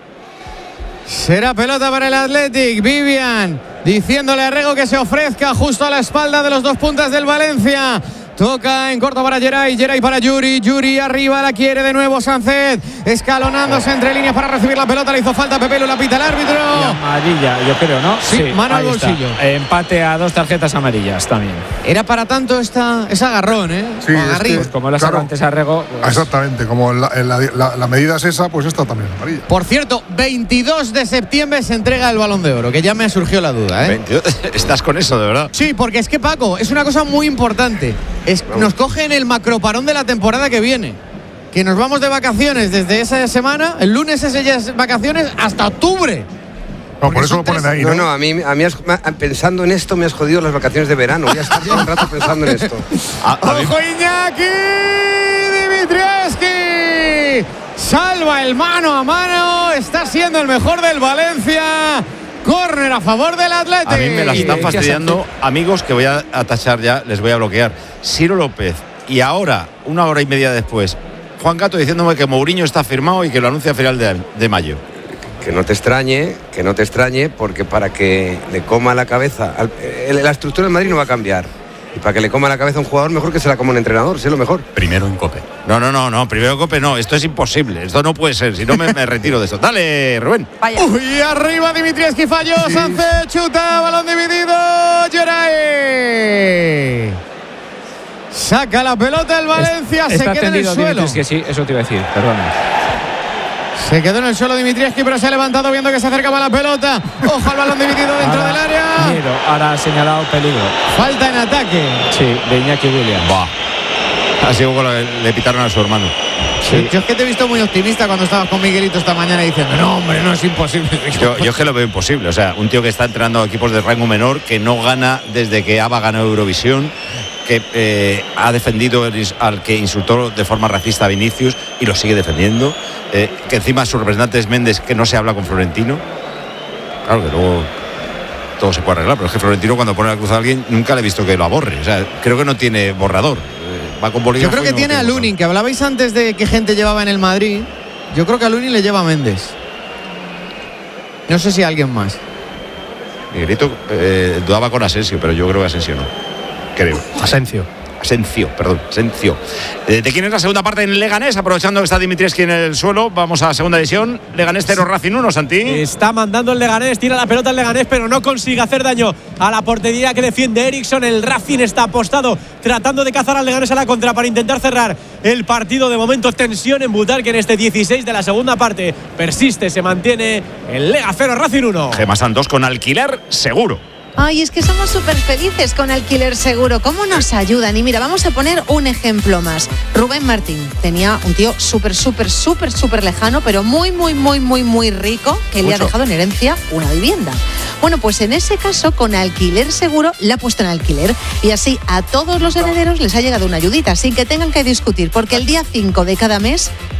Será pelota para el Athletic. Vivian diciéndole a Rego que se ofrezca justo a la espalda de los 2 puntas del Valencia. Toca en corto para Geray para Yuri. Yuri arriba, la quiere de nuevo Sánchez. Escalonándose entre líneas para recibir la pelota. Le hizo falta Pepelu, la pita el árbitro. Y amarilla, yo creo, ¿no? Sí, mano al bolsillo. Empate a 2 tarjetas amarillas también. Era para tanto ese agarrón, Sí, pues como lo sacó antes a Rego. Pues... Exactamente, como la medida es esa, pues esta también es amarilla. Por cierto, 22 de septiembre se entrega el Balón de Oro, que ya me surgió la duda, 22. ¿Estás con eso, de verdad? Sí, porque es que, Paco, es una cosa muy importante. Nos cogen el macroparón de la temporada que viene. Que nos vamos de vacaciones desde esa semana, el lunes es ya vacaciones, hasta octubre. No, por eso lo ponen ahí, ¿no? No, a mí pensando en esto me has jodido las vacaciones de verano. Voy a estar todo el rato pensando en esto. ¡Ojo, Iñaki! ¡Dimitrievski! Salva el mano a mano. Está siendo el mejor del Valencia. Córner a favor del Athletic. A mí me la están fastidiando amigos que voy a tachar ya, les voy a bloquear. Ciro López y ahora, 1 hora y media después, Juan Gato diciéndome que Mourinho está firmado y que lo anuncia a final de mayo. Que no te extrañe, porque para que le coma la cabeza, la estructura del Madrid no va a cambiar. Y para que le coma la cabeza a un jugador, mejor que se la coma un entrenador, sé lo mejor. Primero en Cope. No, primero en Cope no, esto es imposible, esto no puede ser, si no me retiro de esto. Dale, Rubén. Vaya. Uy, arriba Dimitrievski falló, sí. Sánchez chuta, balón dividido, Geray. Saca la pelota el Valencia, se queda en el suelo. Sí, eso te iba a decir, perdona. Se quedó en el suelo Dimitrievski, pero se ha levantado viendo que se acercaba la pelota. Ojo al balón dividido dentro del área. Miedo, ahora ha señalado peligro. Falta en ataque. Sí, de Iñaki Williams. Así como le pitaron a su hermano. Sí. Yo es que te he visto muy optimista cuando estabas con Miguelito esta mañana diciendo, no, hombre, no es imposible. Yo es que lo veo imposible. O sea, un tío que está entrenando a equipos de rango menor, que no gana desde que ABBA ganó Eurovisión, que ha defendido al que insultó de forma racista a Vinicius y lo sigue defendiendo, que encima su representante es Méndez, que no se habla con Florentino. Claro que luego todo se puede arreglar, pero es que Florentino cuando pone la cruz a alguien nunca le he visto que lo aborre. O sea, creo que no tiene borrador. Va con bolígrafo. Yo creo que tiene a Lunin, que hablabais antes de qué gente llevaba en el Madrid. Yo creo que a Lunin le lleva a Méndez. No sé si a alguien más. Miguelito dudaba con Asensio, pero yo creo que Asensio no. Creo. Asensio. ¿De quién es la segunda parte en Leganés? Aprovechando que está Dimitrievski en el suelo, vamos a segunda división. Leganés 0, Racing 1, Santi. Está mandando el Leganés, tira la pelota el Leganés, pero no consigue hacer daño a la portería que defiende Eriksson. El Racing está apostado, tratando de cazar al Leganés a la contra para intentar cerrar el partido. De momento, tensión en Butarque en este 16 de la segunda parte. Persiste, se mantiene el Lega 0, Racing 1. Gema Santos con alquiler seguro. Ay, es que somos súper felices con Alquiler Seguro. ¿Cómo nos ayudan? Y mira, vamos a poner un ejemplo más. Rubén Martín tenía un tío súper lejano, pero muy rico, que le ha dejado en herencia una vivienda. Bueno, pues en ese caso, con Alquiler Seguro, le ha puesto en alquiler. Y así a todos los herederos les ha llegado una ayudita, sin que tengan que discutir, porque el día 5 de cada mes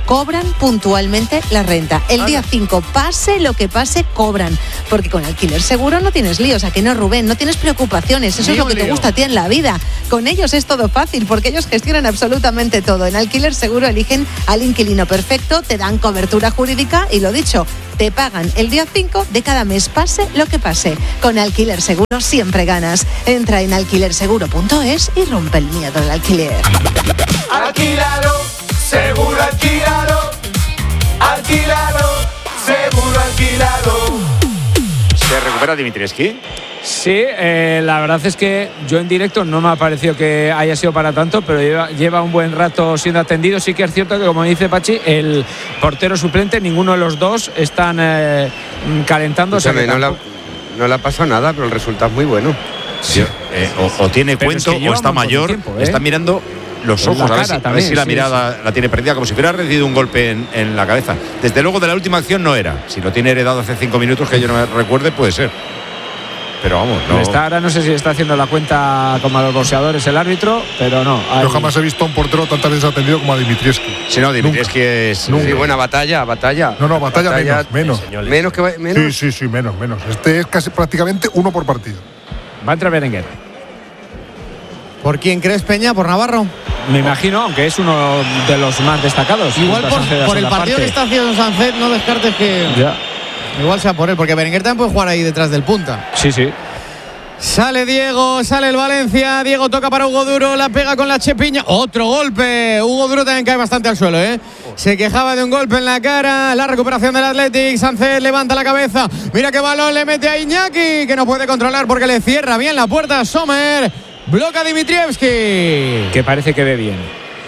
cobran puntualmente la renta. El día 5, pase lo que pase, cobran. Porque con Alquiler Seguro no tienes líos, ¿a que no, Rubén? No tienes preocupaciones, eso es lo que te gusta a ti en la vida. Con ellos es todo fácil, porque ellos gestionan absolutamente todo. En Alquiler Seguro eligen al inquilino perfecto, te dan cobertura jurídica y, lo dicho, te pagan el día 5 de cada mes, pase lo que pase. Con Alquiler Seguro siempre ganas. Entra en alquilerseguro.es y rompe el miedo del alquiler. Alquilalo, seguro alquilalo. Alquilalo, seguro alquilalo. ¿Se recupera Dimitrievski? Sí, la verdad es que yo en directo no me ha parecido que haya sido para tanto, pero lleva un buen rato siendo atendido. Sí que es cierto que, como dice Pachi, el portero suplente, ninguno de los dos están calentándose. No le ha pasado nada, pero el resultado es muy bueno. Sí. O tiene cuento, o está mayor, está mirando los ojos, a ver si la mirada la tiene perdida, como si hubiera recibido un golpe en la cabeza. Desde luego, de la última acción no era. Si lo tiene heredado hace 5 minutos, que yo no me recuerde, puede ser. Pero vamos, no. Ahora no sé si está haciendo la cuenta como a los boxeadores el árbitro, pero no. Yo jamás he visto a un portero tantas veces atendido como a Dimitrievski. Si no, Dimitrievski es. Sí, buena batalla. No, batalla menos. ¿Menos? Sí, menos. Este es casi prácticamente uno por partido. Va a entrar Berenguer. ¿Por quién crees, Peña? ¿Por Navarro? Me imagino, aunque es uno de los más destacados. Igual por el partido que está haciendo Sancet, no descartes que. Ya. Igual sea por él, porque Berenguer también puede jugar ahí detrás del punta. Sí. Sale Diego, sale el Valencia. Diego toca para Hugo Duro, la pega con la Chepiña. Otro golpe. Hugo Duro también cae bastante al suelo, ¿eh? Se quejaba de un golpe en la cara. La recuperación del Athletic. Sánchez levanta la cabeza. Mira qué balón le mete a Iñaki, que no puede controlar porque le cierra bien la puerta a Sommer. Bloca Dimitrievski, que parece que ve bien.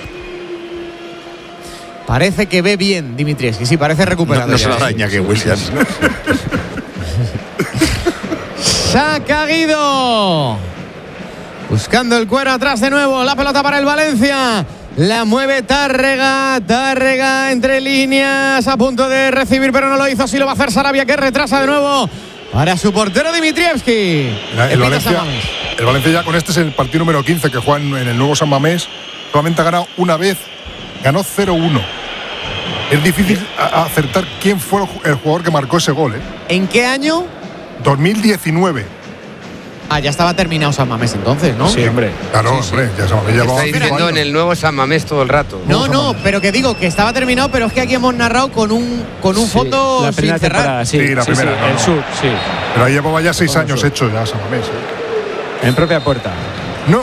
Parece que ve bien Dimitrievski, sí, parece recuperado. No se la da Iñaki Williams. Saca Guido. Buscando el cuero atrás de nuevo. La pelota para el Valencia. La mueve Tárrega. Tárrega entre líneas. A punto de recibir, pero no lo hizo. Sí lo va a hacer Sarabia, que retrasa de nuevo para su portero Dimitrievski. El Valencia ya con este es el partido número 15 que juega en el nuevo San Mamés. Solamente ha ganado una vez. Ganó 0-1. Es difícil acertar quién fue el jugador que marcó ese gol, ¿eh? ¿En qué año? 2019. Ya estaba terminado San Mamés entonces, ¿no? Sí, hombre. Claro, hombre. Ya San Mamés está diciendo en el nuevo San Mamés todo el rato. No, pero que digo que estaba terminado, pero es que aquí hemos narrado con un fondo la sin cerrar. Sí, la primera. El sur, sí. Pero ahí llevaba ya 6 años hecho ya San Mamés. En propia puerta. No.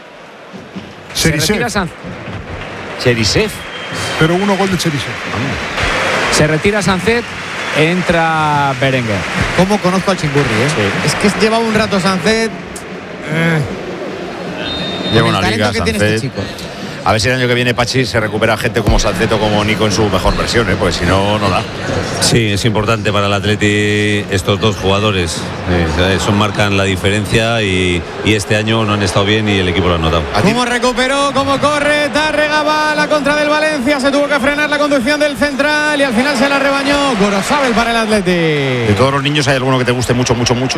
Cherisev. 0-1 gol de Cherisev. Se retira Sancet, entra Berenguer. ¿Cómo conozco al Chingurri, eh? Sí. Es que lleva un rato Sancet. Lleva una liga que Sancet. tiene este chico. A ver si el año que viene, Pachi, se recupera gente como Sancet o como Nico en su mejor versión, ¿eh? Pues si no, no da. Sí, es importante para el Atleti estos dos jugadores. Son marcan la diferencia y este año no han estado bien y el equipo lo ha notado. ¿Cómo recuperó? ¿Cómo corre? Tárrega va a la contra del Valencia. Se tuvo que frenar la conducción del central y al final se la rebañó Gorosabel para el Atleti. ¿De todos los niños hay alguno que te guste mucho?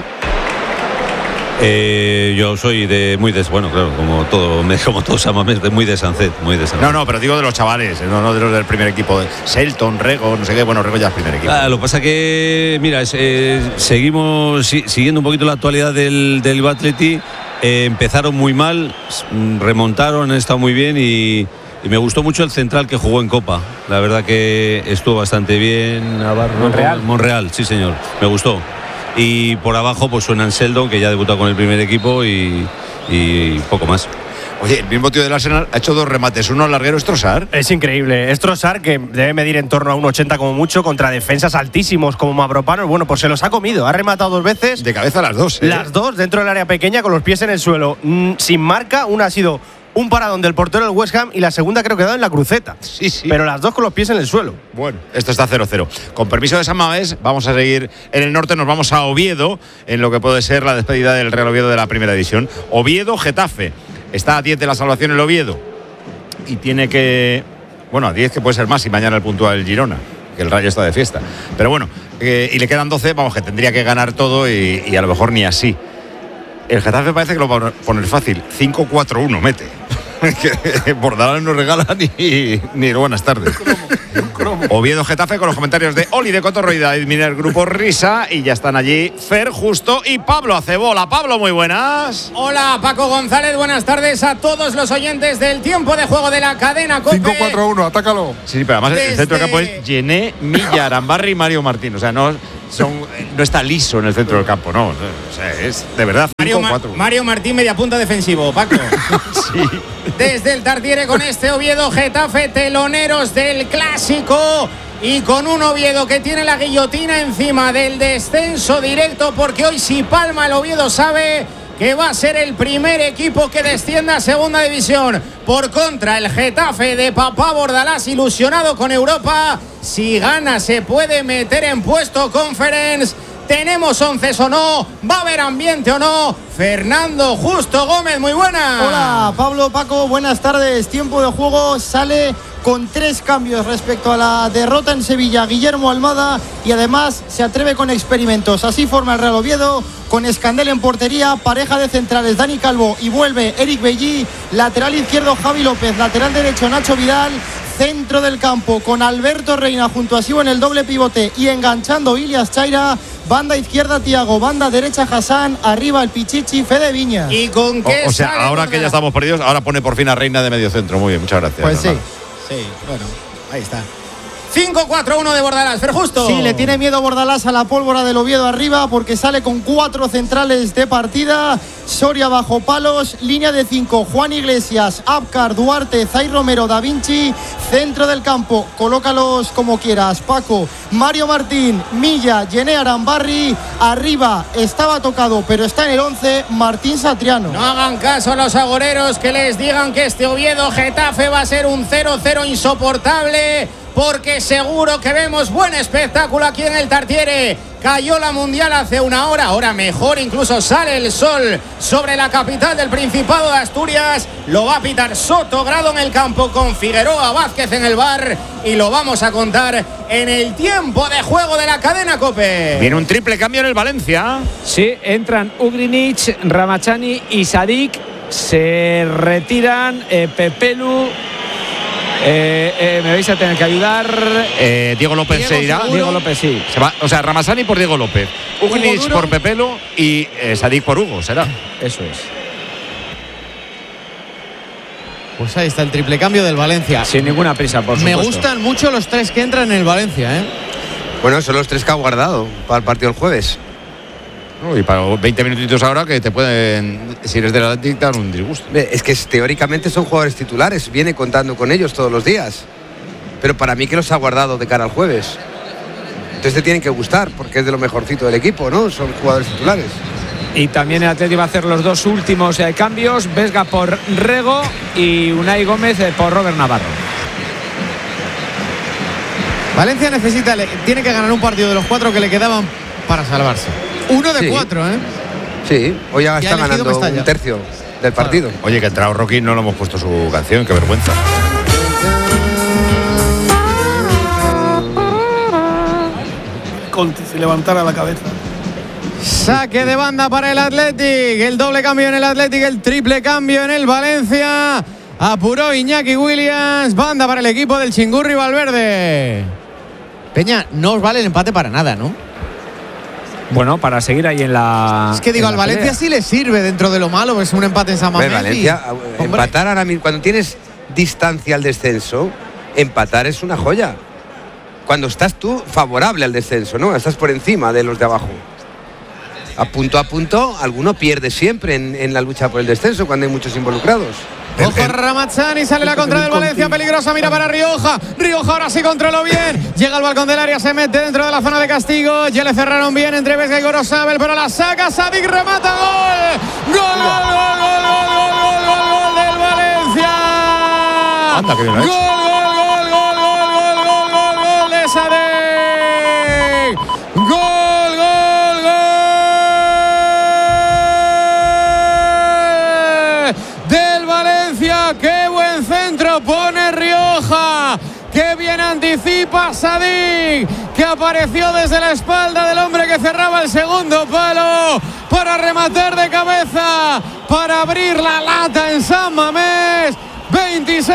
Yo soy bueno, claro, como todo San Mamés, muy de Sancet. No, pero digo de los chavales, no de los del primer equipo. Selton, Rego, no sé qué. Bueno, Rego ya es primer equipo. Lo que pasa que, mira, seguimos siguiendo un poquito la actualidad del Atleti. Empezaron muy mal, remontaron, han estado muy bien y me gustó mucho el central que jugó en Copa. La verdad que estuvo bastante bien. Monreal, sí señor, me gustó. Y por abajo pues suena Sheldon, que ya ha debutado con el primer equipo y poco más. Oye, el mismo tío del Arsenal ha hecho 2 remates, uno al larguero, Trossard. Es increíble. Trossard, que debe medir en torno a 1,80 como mucho, contra defensas altísimos como Mavropanos. Bueno, pues se los ha comido. Ha rematado 2 veces. De cabeza las 2. Las 2 dentro del área pequeña con los pies en el suelo. Sin marca, una ha sido un paradón del portero del West Ham y la segunda creo que ha dado en la cruceta. Sí. Pero las 2 con los pies en el suelo. Bueno, esto está 0-0. Con permiso de San Mamés, vamos a seguir en el norte. Nos vamos a Oviedo, en lo que puede ser la despedida del Real Oviedo de la primera división. Oviedo-Getafe. Está a 10 de la salvación el Oviedo. Y tiene que... Bueno, a 10 que puede ser más si mañana el puntúa el Girona, que el Rayo está de fiesta. Pero bueno, y le quedan 12, vamos, que tendría que ganar todo y a lo mejor ni así. El Getafe parece que lo va a poner fácil. 5-4-1 mete. Que Bordalás no regala ni buenas tardes. Oviedo Getafe con los comentarios de Oli de Cotorro y David Miner, Grupo Risa. Y ya están allí Fer Justo y Pablo Acebola. Pablo, muy buenas. Hola, Paco González. Buenas tardes a todos los oyentes del tiempo de juego de la cadena COPE. 5-4-1, atácalo. Sí, pero además el centro del campo es Gené, Milla, Arambarri y Mario Martín. O sea, no está liso en el centro del campo, no. O sea, es de verdad 5-4-1. Mario Martín, media punta defensivo, Paco. Sí. Desde el Tartiere con este Oviedo Getafe, teloneros del clásico. Y con un Oviedo que tiene la guillotina encima del descenso directo, porque hoy si palma el Oviedo sabe que va a ser el primer equipo que descienda a segunda división. Por contra, el Getafe de Papá Bordalás, ilusionado con Europa, si gana se puede meter en puesto Conference. ¿Tenemos 11 o no? ¿Va a haber ambiente o no? Fernando Justo Gómez, muy buena. Hola, Pablo, Paco, buenas tardes. Tiempo de juego sale con 3 cambios respecto a la derrota en Sevilla. Guillermo Almada, y además se atreve con experimentos. Así forma el Real Oviedo, con Escandel en portería, pareja de centrales Dani Calvo y vuelve Eric Bellí, lateral izquierdo Javi López, lateral derecho Nacho Vidal, centro del campo con Alberto Reina junto a Sivo en el doble pivote y enganchando Ilias Chaira, banda izquierda Tiago, banda derecha Hassan, arriba el Pichichi Fede Viñas. ¿Y con qué o sea, ahora que ya estamos perdidos, ahora pone por fin a Reina de medio centro. Muy bien, muchas gracias. Pues sí. Sí, bueno, ahí está. 5-4-1 de Bordalás, Fer Justo. Sí, le tiene miedo Bordalás a la pólvora del Oviedo arriba porque sale con 4 centrales de partida. Soria bajo palos, línea de 5, Juan Iglesias, Abkar, Duarte, Zay Romero, Da Vinci, centro del campo, colócalos como quieras, Paco, Mario Martín, Milla, Gené Arambarri, arriba estaba tocado pero está en el 11, Martín Satriano. No hagan caso a los agoreros que les digan que este Oviedo Getafe va a ser un 0-0 insoportable, porque seguro que vemos buen espectáculo aquí en el Tartiere. Cayó la Mundial hace una hora, ahora mejor, incluso sale el sol sobre la capital del Principado de Asturias. Lo va a pitar Soto Grado en el campo con Figueroa Vázquez en el bar y lo vamos a contar en el tiempo de juego de la cadena COPE. Viene un triple cambio en el Valencia. Sí, entran Ugrinic, Ramachani y Sadik. Se retiran Pepelu. Me vais a tener que ayudar. Diego López se irá. Diego López, sí. Se va, o sea, Ramasani por Diego López, Ugrinic por Pepelo y Sadik por Hugo, será. Eso es. Pues ahí está el triple cambio del Valencia. Sin ninguna prisa, por supuesto. Me gustan mucho los 3 que entran en el Valencia, ¿eh? Bueno, son los 3 que ha guardado para el partido del jueves. Y para 20 minutitos ahora que te pueden, si eres del Atlético, dar un disgusto. Es que teóricamente son jugadores titulares, viene contando con ellos todos los días. Pero para mí que los ha guardado de cara al jueves. Entonces te tienen que gustar, porque es de lo mejorcito del equipo, ¿no? Son jugadores titulares. Y también el Atlético va a hacer los 2 últimos cambios. Vesga por Rego y Unai Gómez por Robert Navarro. Valencia tiene que ganar un partido de los 4 que le quedaban para salvarse. 1 de 4, ¿eh? Sí, hoy ya está ganando un tercio del partido. Oye, que ha entrado Rocky, no le hemos puesto su canción, qué vergüenza. Conti se levantara la cabeza. Saque de banda para el Athletic. El doble cambio en el Athletic, el triple cambio en el Valencia. Apuró Iñaki Williams. Banda para el equipo del Chingurri Valverde. Peña, no os vale el empate para nada, ¿no? Bueno, para seguir ahí en la. Es que digo, al Valencia sí le sirve dentro de lo malo, es un empate en San Mamés. Valencia, empatar ahora mismo, cuando tienes distancia al descenso, empatar es una joya. Cuando estás tú favorable al descenso, ¿no? Estás por encima de los de abajo. A punto, alguno pierde siempre en la lucha por el descenso cuando hay muchos involucrados. Ojo Ramachani, sale la contra del Valencia, peligrosa, mira para Rioja. Rioja ahora sí controló bien. Llega al balcón del área, se mete dentro de la zona de castigo. Ya le cerraron bien entre Vesga y Gorosabel, pero la saca Sadik, remata, gol. Gol del Valencia. Anda, que bien lo ha hecho. Gol de Sadik. Gol. ¡Qué buen centro pone Rioja! ¡Qué bien anticipa Sadik! Que apareció desde la espalda del hombre que cerraba el segundo palo para rematar de cabeza, para abrir la lata en San Mamés.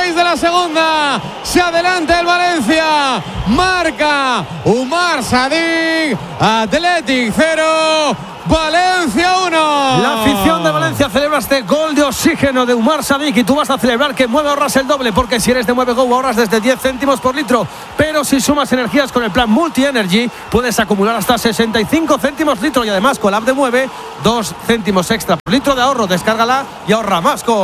6 de la segunda. Se adelanta el Valencia. Marca Umar Sadik. Athletic 0. Valencia 1. La afición de Valencia celebra este gol de oxígeno de Umar Sadik y tú vas a celebrar que Mueve ahorras el doble, porque si eres de Mueve Go ahorras desde 10 céntimos por litro, pero si sumas energías con el plan Multi Energy puedes acumular hasta 65 céntimos litro y además con la app de Mueve 2 céntimos extra por litro de ahorro. Descárgala y ahorra más con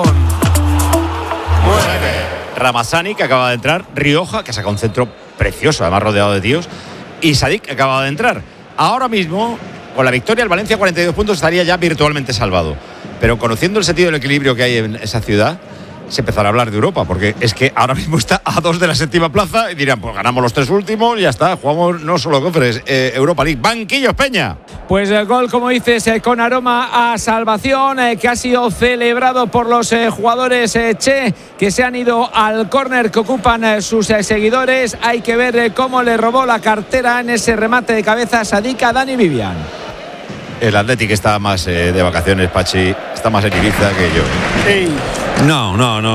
Ramazani, que acaba de entrar, Rioja, que saca un centro precioso, además rodeado de tíos, y Sadik, que acaba de entrar. Ahora mismo, con la victoria, el Valencia 42 puntos estaría ya virtualmente salvado. Pero conociendo el sentido del equilibrio que hay en esa ciudad, se empezará a hablar de Europa, porque es que ahora mismo está a 2 de la 7ª plaza y dirán, pues ganamos los 3 últimos y ya está, jugamos no solo Conference, Europa League. Banquillos, Peña. Pues el gol, como dices, con aroma a salvación, que ha sido celebrado por los jugadores Che, que se han ido al córner que ocupan sus seguidores. Hay que ver cómo le robó la cartera en ese remate de cabeza Sadik a Dani Vivian. El Athletic está más de vacaciones, Pachi, está más en Ibiza que yo. Sí. No.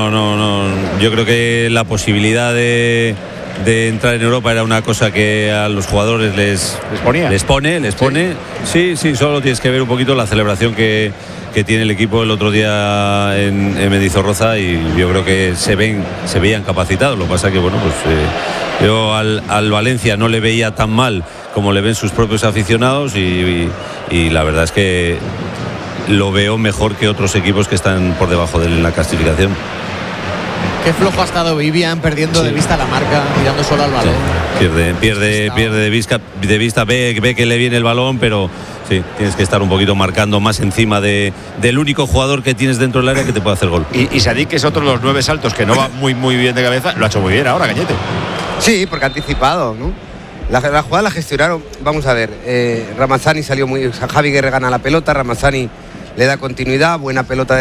Yo creo que la posibilidad de entrar en Europa era una cosa que a los jugadores les pone. Sí, solo tienes que ver un poquito la celebración que tiene el equipo el otro día en Mendizorroza, y yo creo que se veían capacitados. Lo que pasa que, bueno, pues yo al Valencia no le veía tan mal como le ven sus propios aficionados, y la verdad es que lo veo mejor que otros equipos que están por debajo de la clasificación. Qué flojo ha estado Vivian, perdiendo de vista la marca, mirando solo al balón. Pierde de vista, ve que le viene el balón, pero sí, tienes que estar un poquito marcando más encima del único jugador que tienes dentro del área que te puede hacer gol. Y Sadik, que es otro de los 9 saltos que no va muy bien de cabeza, lo ha hecho muy bien ahora, Cañete. Sí, porque ha anticipado, ¿no? La jugada la gestionaron, vamos a ver, Ramazani salió muy... Javi Guerre gana la pelota, Ramazani le da continuidad, buena pelota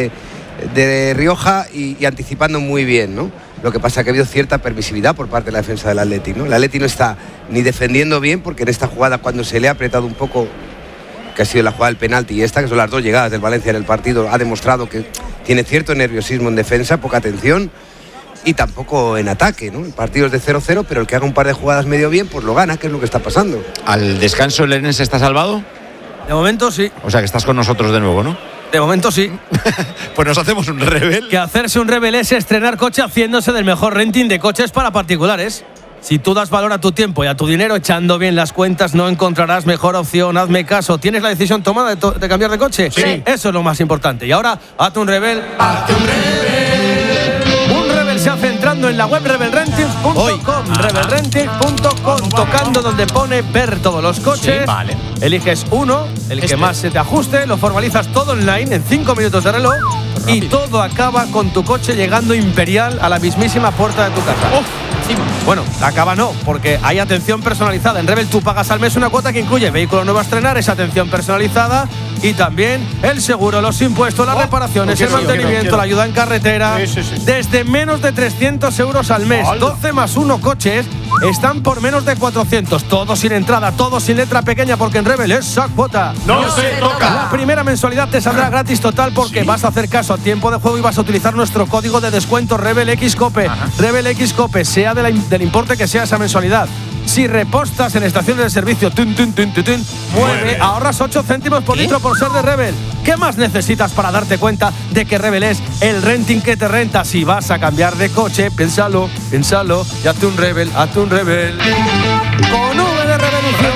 de Rioja y anticipando muy bien, ¿no? Lo que pasa es que ha habido cierta permisividad por parte de la defensa del Atleti, ¿no? El Atleti no está ni defendiendo bien, porque en esta jugada, cuando se le ha apretado un poco, que ha sido la jugada del penalti y esta, que son las 2 llegadas del Valencia en el partido, ha demostrado que tiene cierto nerviosismo en defensa, poca atención, y tampoco en ataque, ¿no? El partido es de 0-0, pero el que haga un par de jugadas medio bien, pues lo gana, que es lo que está pasando. ¿Al descanso el Lenense está salvado? De momento sí. O sea que estás con nosotros de nuevo, ¿no? De momento sí. Pues nos hacemos un rebel. Que hacerse un rebel es estrenar coche haciéndose del mejor renting de coches para particulares. Si tú das valor a tu tiempo y a tu dinero echando bien las cuentas, no encontrarás mejor opción. Hazme caso. ¿Tienes la decisión tomada de cambiar de coche? Sí. Eso es lo más importante. Y ahora, hazte un rebel. ¡Hazte un rebel! Un rebel se hace entrando en la web rebelrenting.com. Rebelrenting.com. Tocando donde pone ver todos los coches. Sí, vale. Eliges uno, el que más se te ajuste, lo formalizas todo online en 5 minutos de reloj y todo acaba con tu coche llegando imperial a la mismísima puerta de tu casa. Bueno, acaba no, porque hay atención personalizada. En Rebel tú pagas al mes una cuota que incluye vehículo nuevo a estrenar, esa atención personalizada y también el seguro, los impuestos, las reparaciones, el mantenimiento, la ayuda en carretera. Desde menos de 300 euros al mes. 12 más 1 coches están por menos de 400. Todo sin entrada, todo sin letra pequeña, porque en Rebel esa cuota no se toca. La primera mensualidad te saldrá gratis total, porque vas a hacer caso a tiempo de juego y vas a utilizar nuestro código de descuento Rebel XCOPE. Rebel XCOPE, sea del importe que sea esa mensualidad. Si repostas en estaciones de servicio, mueve, ahorras 8 céntimos por litro por ser de Rebel. ¿Qué más necesitas para darte cuenta de que Rebel es el renting que te renta? Si vas a cambiar de coche, piénsalo y hazte un Rebel. Con V de revolución.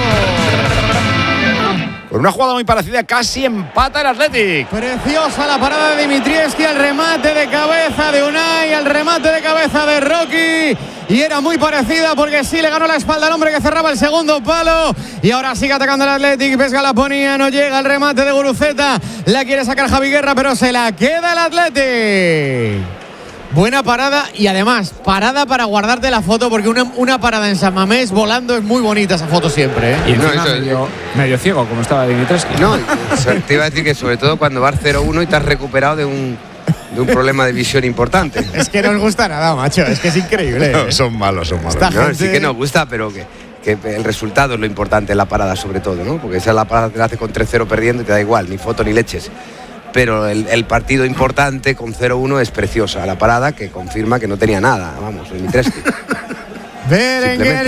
Con una jugada muy parecida, casi empata el Athletic. Preciosa la parada de Dimitrievski, el remate de cabeza de Unai, el remate de cabeza de Rocky. Y era muy parecida, porque sí le ganó la espalda al hombre que cerraba el segundo palo. Y ahora sigue atacando el Athletic. Vesga la ponía, no llega el remate de Guruceta. La quiere sacar Javi Guerra, pero se la queda el Athletic. Buena parada, y además parada para guardarte la foto, porque una parada en San Mamés volando es muy bonita esa foto siempre, ¿eh? Y medio ciego, como estaba Dimitrievski. No, te iba a decir que sobre todo cuando vas 0-1 y te has recuperado de un problema de visión importante. Es que no nos gusta nada, macho, es que es increíble. No, son malos. No, sí que nos gusta, pero que el resultado es lo importante en la parada, sobre todo, ¿no? Porque esa es la parada que te hace con 3-0 perdiendo y te da igual, ni foto ni leches. pero el partido importante con 0-1 es preciosa. La parada que confirma que no tenía nada, vamos, en Mitreski. Berenguer,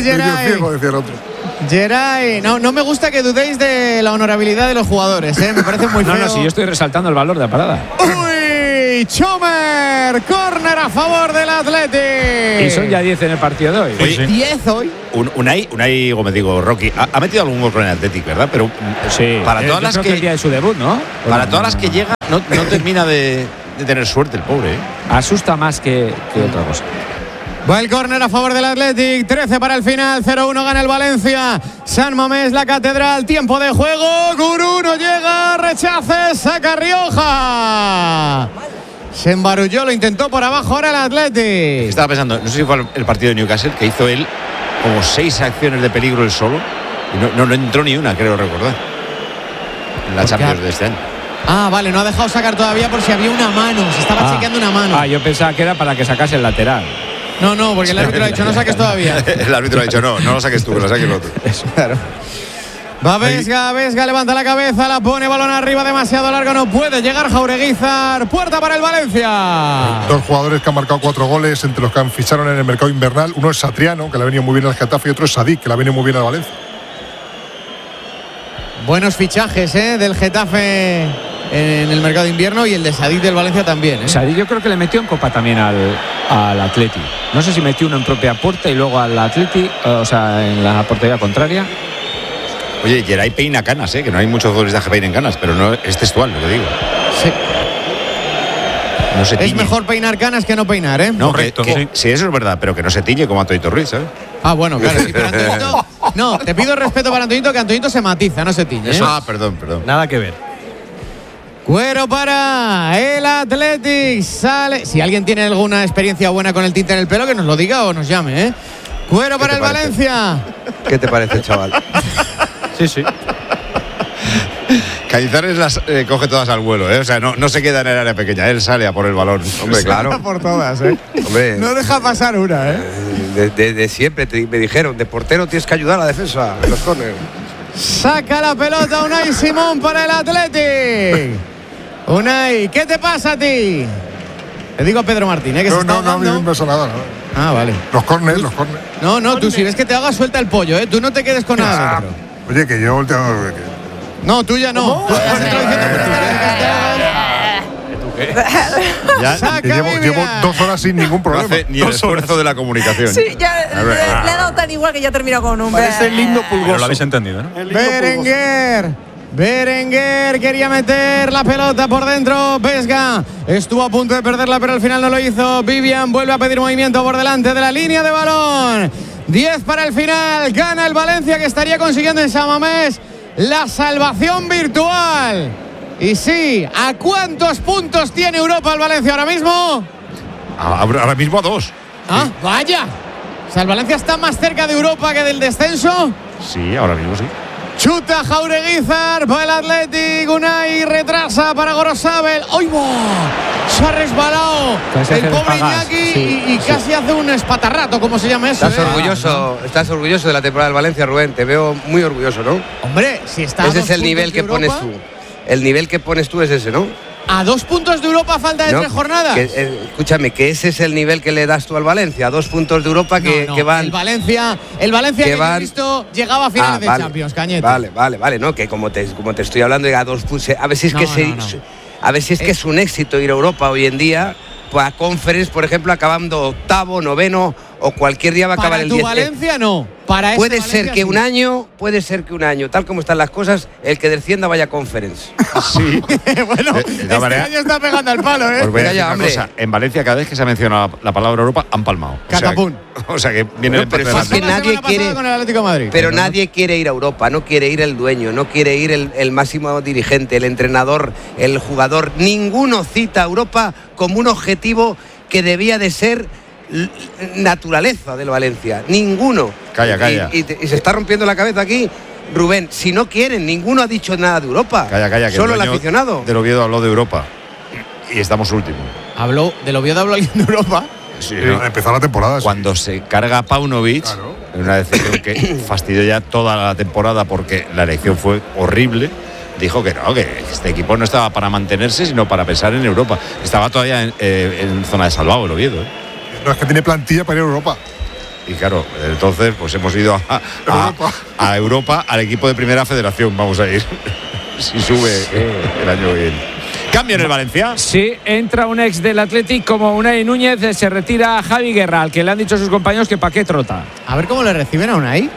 Geray, no me gusta que dudéis de la honorabilidad de los jugadores, me parece muy feo. No, si yo estoy resaltando el valor de la parada. ¡Uy! Chomer, córner a favor del Athletic. Y son ya 10 en el partido de hoy. Oye, 10 hoy. Unai Gómez, digo, Rocky, ha metido algún gol con el Athletic, ¿verdad? Pero sí, para todas las que el día de su debut, ¿no? Para todas las que llega, no termina de tener suerte el pobre. Asusta más que otra cosa. Va el córner a favor del Athletic, 13 para el final, 0-1 gana el Valencia. San Mamés, la Catedral, tiempo de juego. Gurú no llega, rechace, saca Rioja. Se embarulló, lo intentó por abajo ahora el Athletic. Estaba pensando, no sé si fue el partido de Newcastle, que hizo él como 6 acciones de peligro él solo. Y no entró ni una, creo recordar. En la Champions de este año. Ah, vale, no ha dejado sacar todavía por si había una mano. Se estaba chequeando una mano. Yo pensaba que era para que sacase el lateral. No, porque el árbitro ha dicho no saques todavía. El árbitro ha dicho no lo saques tú, que lo saque el otro. Claro. Va Vesga levanta la cabeza, la pone, balón arriba, demasiado largo, no puede llegar Jaureguizar. Puerta para el Valencia. 2 jugadores que han marcado 4 goles, entre los que han ficharon en el mercado invernal. Uno es Satriano, que le ha venido muy bien al Getafe, y otro es Sadik, que le ha venido muy bien al Valencia. Buenos fichajes del Getafe en el mercado de invierno, y el de Sadik del Valencia también. Sadik yo creo que le metió en Copa también al Atleti. No sé si metió uno en propia puerta y luego al Atleti, o sea, en la portería contraria. Oye, Geray peina canas, que no hay muchos futbolistas que peinen canas, pero no es textual lo que digo. Sí. No se tiñe. Es mejor peinar canas que no peinar, No, correcto. Sí, eso es verdad, pero que no se tiñe como Antonito Ruiz, ¿sabes? Ah, bueno, claro. Sí, pero Antonito, no, te pido respeto para Antonito, que Antonito se matiza, no se tiñe. Perdón. Nada que ver. Cuero para el Athletic. Sale. Si alguien tiene alguna experiencia buena con el tinte en el pelo, que nos lo diga o nos llame, Cuero para el Valencia. ¿Qué te parece, chaval? Sí. Cañizares las coge todas al vuelo, O sea, no se queda en el área pequeña, él sale a por el balón. Hombre, claro. Sale por todas, Hombre, no deja pasar una, De siempre me dijeron, de portero tienes que ayudar a la defensa en los córneres. Saca la pelota Unai Simón para el Athletic. Unai, ¿qué te pasa a ti? Le digo a Pedro Martín, que se está No, a mí no me pasa nada. Ah, vale. Los córneres. No, tú si ves que te haga, suelta el pollo, Tú no te quedes con nada. Oye, que yo No, tú ya no. Llevo 2 horas sin ningún problema. No hace ni el esfuerzo de la comunicación. Sí, ya le ha dado tan igual que ya ha terminado con un. Parece el lindo pulgoso. Pero lo habéis entendido, ¿no? Berenguer quería meter la pelota por dentro. Vesga estuvo a punto de perderla, pero al final no lo hizo. Vivian vuelve a pedir movimiento por delante de la línea de balón. 10 para el final. Gana el Valencia, que estaría consiguiendo en San Mamés la salvación virtual. Y sí, ¿a cuántos puntos tiene Europa el Valencia ahora mismo? Ahora mismo a 2. Ah, vaya. O sea, ¿el Valencia está más cerca de Europa que del descenso? Sí, ahora mismo sí. Chuta Jaureguizar para el Athletic. Unai retrasa para Gorosabel. ¡Ay, se ha resbalado el pobre Iñaki y casi hace un espatarrato, ¿cómo se llama eso? Estás orgulloso de la temporada del Valencia, Rubén. Te veo muy orgulloso, ¿no? Hombre, si está. Ese es el nivel que pones tú. El nivel que pones tú es ese, ¿no? A 2 puntos de Europa, falta de 3 jornadas. Escúchame, que ese es el nivel que le das tú al Valencia. 2 puntos de Europa que van. El Valencia que he visto llegaba a finales de Champions, Cañete. Vale. No, que como te estoy hablando, a 2 puntos. A ver si es a ver si es que es un éxito ir a Europa hoy en día. Pues a Conference, por ejemplo, acabando 8º, 9º, o cualquier día va a acabar el 10. Para tu Valencia no. Para puede ser que un año, tal como están las cosas, el que descienda vaya a Conference. Sí. Bueno, este año está pegando al palo, Pues voy a decir una cosa. En Valencia, cada vez que se ha mencionado la palabra Europa, han palmado. Catapún. O sea que viene el pero es que nadie quiere. Con el Atlético de Madrid. Pero nadie quiere ir a Europa, no quiere ir el dueño, no quiere ir el máximo dirigente, el entrenador, el jugador. Ninguno cita a Europa como un objetivo que debía de ser naturaleza del Valencia. Ninguno. Calla. Y se está rompiendo la cabeza aquí. Rubén, si no quieren, ninguno ha dicho nada de Europa. Calla. Solo el aficionado. Del Oviedo habló de Europa. Y estamos últimos. ¿Del Oviedo habló alguien de Europa? Sí, empezó la temporada. Cuando se carga a Paunovic, una decisión que fastidió ya toda la temporada porque la elección fue horrible. dijo que no, que este equipo no estaba para mantenerse, sino para pensar en Europa. Estaba todavía en zona de salvado el Oviedo. No, es que tiene plantilla para ir a Europa. Y claro, entonces pues hemos ido a Europa, al equipo de primera federación, vamos a ir, si sube el año que viene. ¿Cambio en el Valencia? Sí, entra un ex del Athletic como Unai Núñez, se retira a Javi Guerra, al que le han dicho sus compañeros que pa' qué trota. A ver cómo le reciben a Unai.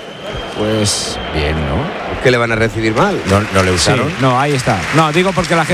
Pues bien, ¿no? ¿Qué le van a recibir mal? ¿No le usaron? Sí, no, ahí está. No, digo porque la gente